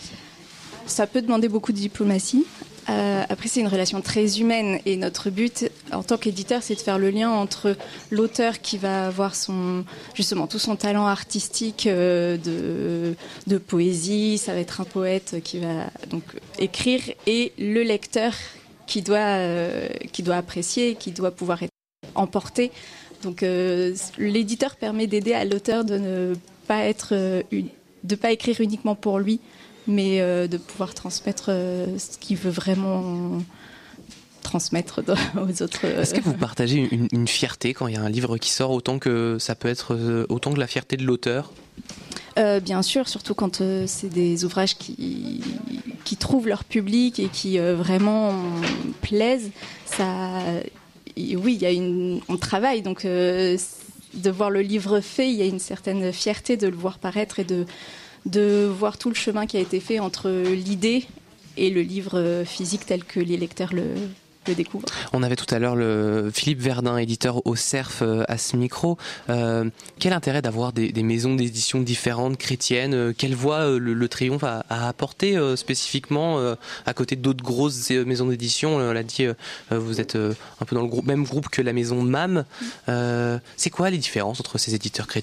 Ça peut demander beaucoup de diplomatie. Euh, après, c'est une relation très humaine, et notre but en tant qu'éditeur, c'est de faire le lien entre l'auteur qui va avoir son, justement tout son talent artistique euh, de, de poésie, ça va être un poète qui va donc écrire, et le lecteur qui doit, euh, qui doit apprécier, qui doit pouvoir être emporté. Donc euh, l'éditeur permet d'aider à l'auteur de ne pas être, euh, une, de pas écrire uniquement pour lui, mais euh, de pouvoir transmettre euh, ce qu'il veut vraiment transmettre aux autres. Euh... Est-ce que vous partagez une, une fierté quand il y a un livre qui sort, autant que ça peut être euh, autant que la fierté de l'auteur ? Euh, bien sûr, surtout quand euh, c'est des ouvrages qui, qui trouvent leur public et qui euh, vraiment plaisent. Ça, oui, il y a une, on travaille, donc euh, de voir le livre fait, il y a une certaine fierté de le voir paraître et de de voir tout le chemin qui a été fait entre l'idée et le livre physique tel que les lecteurs le, le découvrent. On avait tout à l'heure le Philippe Verdun, éditeur au Cerf, à ce micro. Euh, quel intérêt d'avoir des, des maisons d'édition différentes, chrétiennes ? Quelle voix le, le Triomphe a, a apporté euh, spécifiquement euh, à côté d'autres grosses maisons d'édition ? On l'a dit, euh, vous êtes euh, un peu dans le groupe, même groupe que la maison M A M. Euh, c'est quoi les différences entre ces éditeurs chrétiens ?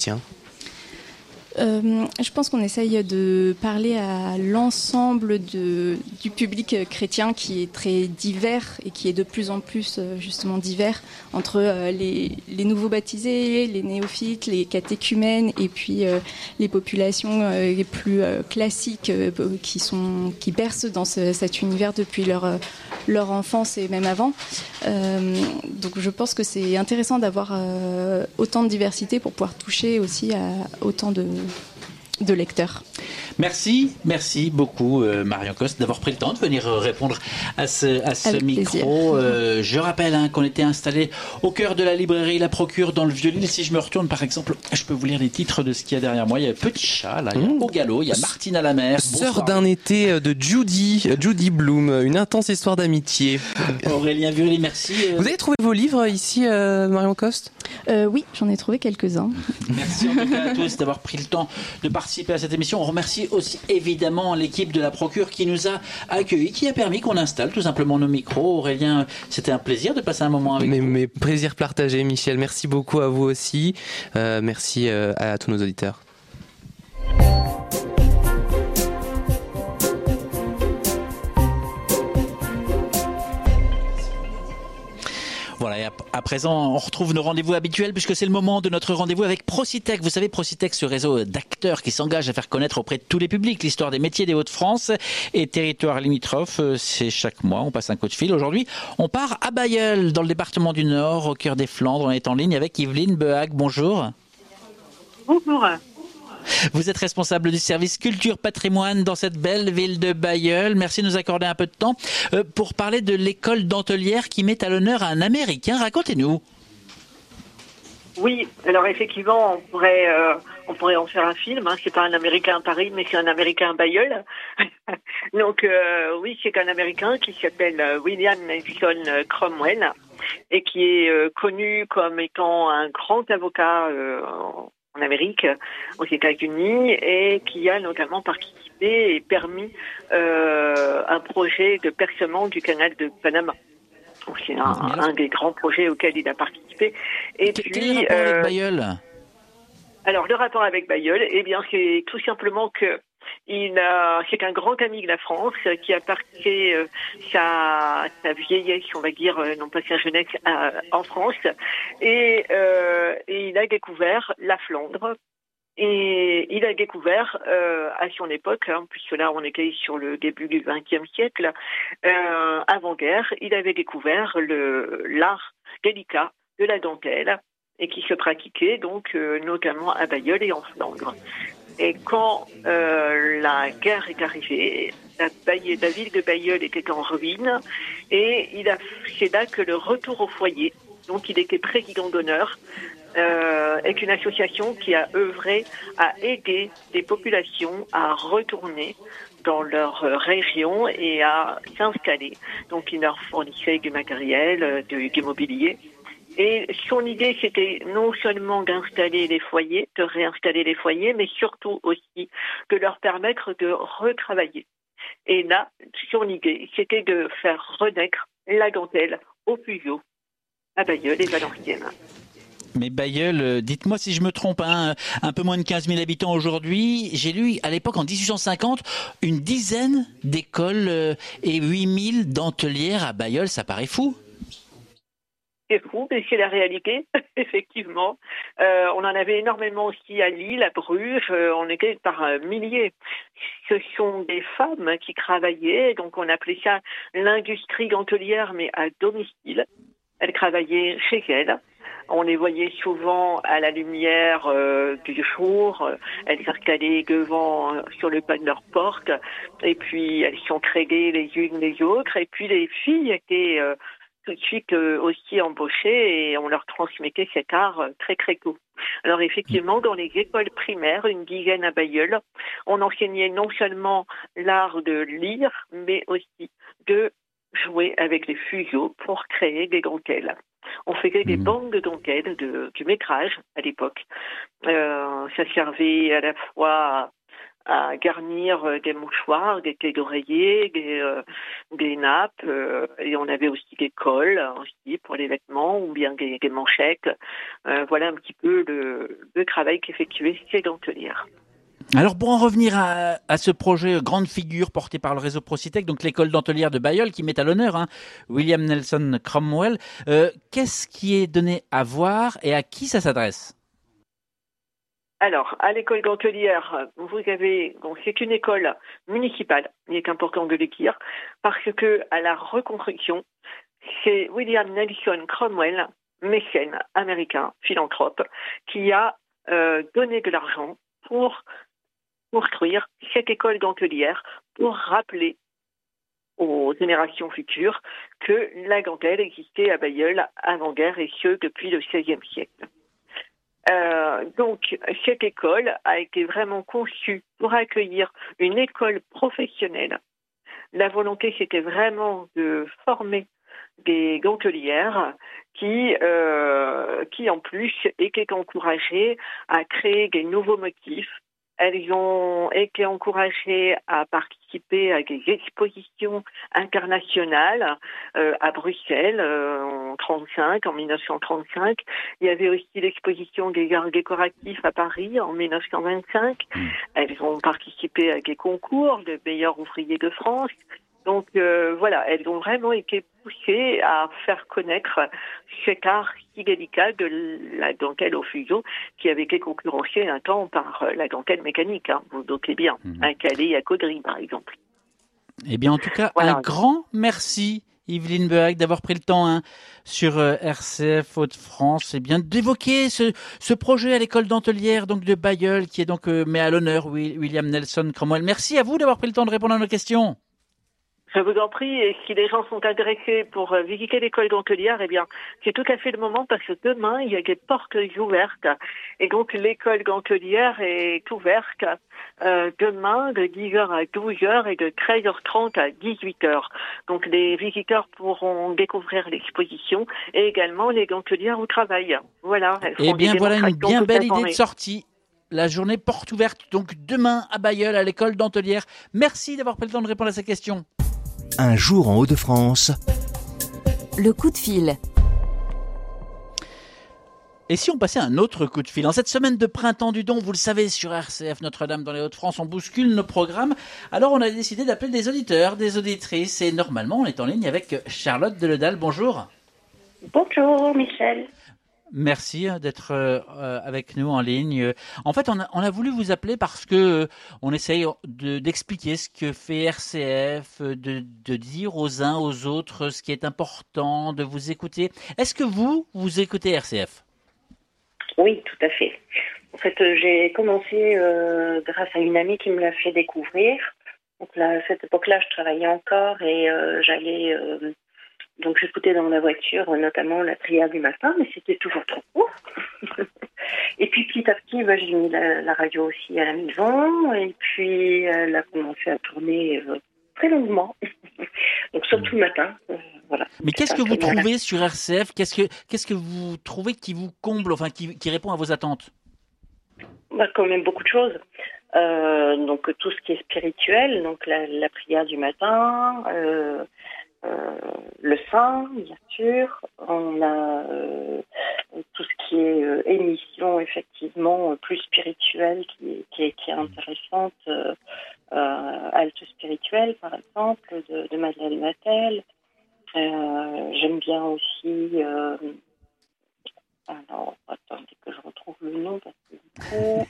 Euh, je pense qu'on essaye de parler à l'ensemble de, du public chrétien qui est très divers et qui est de plus en plus justement divers entre euh, les, les nouveaux baptisés, les néophytes, les catéchumènes et puis euh, les populations euh, les plus euh, classiques euh, qui, sont, qui bercent dans ce, cet univers depuis leur, leur enfance et même avant. Euh, donc je pense que c'est intéressant d'avoir euh, autant de diversité pour pouvoir toucher aussi à autant de de lecteurs. Merci, merci beaucoup euh, Marion Coste d'avoir pris le temps de venir euh, répondre à ce, à ce micro. Euh, je rappelle hein, qu'on était installé au cœur de la librairie La Procure dans le Vieux-Lille. Si je me retourne par exemple, je peux vous lire les titres de ce qu'il y a derrière moi. Il y a Petit Chat, là, il y a Au Galop, il y a Martine à la mer. Sœur d'un été de Judy, Judy Bloom, une intense histoire d'amitié. Aurélien Vieux-Lille, merci. Vous avez trouvé vos livres ici, euh, Marion Coste ? euh, Oui, j'en ai trouvé quelques-uns. Merci en tout cas à tous d'avoir pris le temps de participer à cette émission. On remercie aussi évidemment l'équipe de La Procure qui nous a accueillis, qui a permis qu'on installe tout simplement nos micros. Aurélien, c'était un plaisir de passer un moment avec mais, vous. Mais plaisir partagé, Michel. Merci beaucoup à vous aussi. Euh, merci euh, à tous nos auditeurs. Voilà, et à présent, on retrouve nos rendez-vous habituels puisque c'est le moment de notre rendez-vous avec Procitech. Vous savez, Procitech, ce réseau d'acteurs qui s'engage à faire connaître auprès de tous les publics l'histoire des métiers des Hauts-de-France et territoires limitrophes. C'est chaque mois, on passe un coup de fil. Aujourd'hui, on part à Bailleul, dans le département du Nord, au cœur des Flandres. On est en ligne avec Yveline Behag. Bonjour. Bonjour. Vous êtes responsable du service culture patrimoine dans cette belle ville de Bailleul. Merci de nous accorder un peu de temps euh, pour parler de l'école Dentelière qui met à l'honneur un Américain. Racontez-nous. Oui, alors effectivement, on pourrait, euh, on pourrait en faire un film. Hein. C'est pas un Américain à Paris, mais c'est un Américain à Bailleul. Donc euh, oui, c'est un Américain qui s'appelle William Nelson Cromwell et qui est euh, connu comme étant un grand avocat euh, en Amérique, aux États-Unis, et qui a notamment participé et permis euh, un projet de percement du canal de Panama. C'est un, un des grands projets auxquels il a participé. Et Quel puis, est le rapport euh, avec Bailleul ? Alors, le rapport avec Bailleul, eh bien, c'est tout simplement que Il a, c'est un grand ami de la France euh, qui a passé euh, sa, sa vieillesse, on va dire, euh, non pas sa jeunesse, euh, en France, et, euh, et il a découvert la Flandre. Et il a découvert, euh, à son époque, hein, puisque là on était sur le début du vingtième siècle, euh, avant-guerre, il avait découvert le, l'art délicat de la dentelle et qui se pratiquait donc euh, notamment à Bailleul et en Flandre. Et quand euh, la guerre est arrivée, la, Baye, la ville de Bailleul était en ruine et il a, c'est là que le retour au foyer, donc il était président d'honneur, Euh, est une association qui a œuvré à aider des populations à retourner dans leur région et à s'installer. Donc, il leur fournissait du matériel, du, du mobilier. Et son idée, c'était non seulement d'installer les foyers, de réinstaller les foyers, mais surtout aussi de leur permettre de retravailler. Et là, son idée, c'était de faire renaître la dentelle au Puyo, à Bailleul et Valenciennes. Mais Bailleul, dites-moi si je me trompe, hein, un peu moins de quinze mille habitants aujourd'hui. J'ai lu à l'époque, en dix-huit cent cinquante, une dizaine d'écoles et huit mille dentelières à Bailleul. Ça paraît fou. C'est fou, mais c'est la réalité, effectivement. Euh, on en avait énormément aussi à Lille, à Bruges, euh, on était par euh, milliers. Ce sont des femmes qui travaillaient, donc on appelait ça l'industrie dentelière, mais à domicile. Elles travaillaient chez elles. On les voyait souvent à la lumière euh, du jour. Elles s'installaient devant, euh, sur le pas de leur porte. Et puis, elles s'entraidaient les unes les autres. Et puis, les filles étaient euh, tout de suite euh, aussi embauchées et on leur transmettait cet art euh, très, très tôt. Alors, effectivement, dans les écoles primaires, une dizaine à Bailleul, on enseignait non seulement l'art de lire, mais aussi de jouer avec les fuseaux pour créer des dentelles. On faisait des bandes de dentelles, de, du métrage à l'époque. Euh, ça servait à la fois à, à garnir des mouchoirs, des clés d'oreiller, des, euh, des nappes, euh, et on avait aussi des cols aussi pour les vêtements ou bien des, des manchettes. Euh, voilà un petit peu le, le travail qu'effectuaient ces dentelières. Alors pour en revenir à, à ce projet grande figure porté par le réseau Procitec, donc l'école dentelière de Bailleul qui met à l'honneur hein, William Nelson Cromwell, euh, qu'est-ce qui est donné à voir et à qui ça s'adresse ? Alors, à l'école dentelière, vous avez, bon, c'est une école municipale, il est important de le dire, parce que à la reconstruction, c'est William Nelson Cromwell, mécène américain, philanthrope, qui a euh, donné de l'argent pour construire cette école dentelière pour rappeler aux générations futures que la dentelle existait à Bailleul avant-guerre et ce depuis le seizième siècle. Euh, donc, cette école a été vraiment conçue pour accueillir une école professionnelle. La volonté, c'était vraiment de former des dentelières qui, euh, qui en plus étaient encouragées à créer des nouveaux motifs. Elles ont été encouragées à participer à des expositions internationales euh, à Bruxelles euh, en trente-cinq, en dix-neuf cent trente-cinq. Il y avait aussi l'exposition des arts décoratifs à Paris en dix-neuf cent vingt-cinq. Elles ont participé à des concours de meilleurs ouvriers de France. Donc euh, voilà, elles ont vraiment été poussées à faire connaître cet art si délicat de la dentelle au fuseau qui avait été concurrencé un temps par la dentelle mécanique, hein, vous doutez bien, mmh. un Calais à Caudry par exemple. Eh bien en tout cas, voilà. Un grand merci Yveline Behac d'avoir pris le temps hein, sur euh, R C F Hauts-de-France eh bien d'évoquer ce, ce projet à l'école dentelière donc de Bailleul qui est donc euh, met à l'honneur William Nelson Cromwell. Merci à vous d'avoir pris le temps de répondre à nos questions. Je vous en prie, et si les gens sont intéressés pour visiter l'école dentelière, eh bien, c'est tout à fait le moment parce que demain, il y a des portes ouvertes. Et donc, l'école dentelière est ouverte euh, demain de dix heures à douze heures et de treize heures trente à dix-huit heures. Donc, les visiteurs pourront découvrir l'exposition et également les dentelières au travail. Voilà. Eh bien, voilà une bien belle idée de sortie. La journée porte ouverte, donc demain à Bailleul, à l'école dentelière. Merci d'avoir pris le temps de répondre à ces questions. Un jour en Hauts-de-France. Le coup de fil. Et si on passait un autre coup de fil? En cette semaine de printemps du don, vous le savez, sur R C F Notre-Dame dans les Hauts-de-France, on bouscule nos programmes. Alors on a décidé d'appeler des auditeurs, des auditrices. Et normalement, on est en ligne avec Charlotte Deledal. Bonjour. Bonjour Michel. Merci d'être euh, avec nous en ligne. En fait, on a, on a voulu vous appeler parce que euh, on essaye de, d'expliquer ce que fait R C F, de, de dire aux uns aux autres ce qui est important, de vous écouter. Est-ce que vous, vous écoutez R C F? Oui, tout à fait. En fait, euh, j'ai commencé euh, grâce à une amie qui me l'a fait découvrir. Donc là, à cette époque-là, je travaillais encore et euh, j'allais... Euh, donc j'écoutais dans la voiture notamment la prière du matin, mais c'était toujours trop court. Et puis petit à petit, bah, j'ai mis la, la radio aussi à la maison et puis elle a commencé à tourner euh, très longuement. Donc surtout le matin. Euh, voilà. Mais qu'est-ce que vous trouvez sur R C F? Qu'est-ce que qu'est-ce que vous trouvez qui vous comble, enfin qui, qui répond à vos attentes? Bah, quand même beaucoup de choses. Euh, donc tout ce qui est spirituel, donc la, la prière du matin, euh, euh, le saint, bien sûr. On a euh, tout ce qui est euh, émission, effectivement, plus spirituelle, qui, qui, est, qui est intéressante. Euh, euh, Halte spirituelle, par exemple, de, de Madeleine Mattel. Euh, j'aime bien aussi... Euh, alors, attendez que je retrouve le nom, parce que du coup...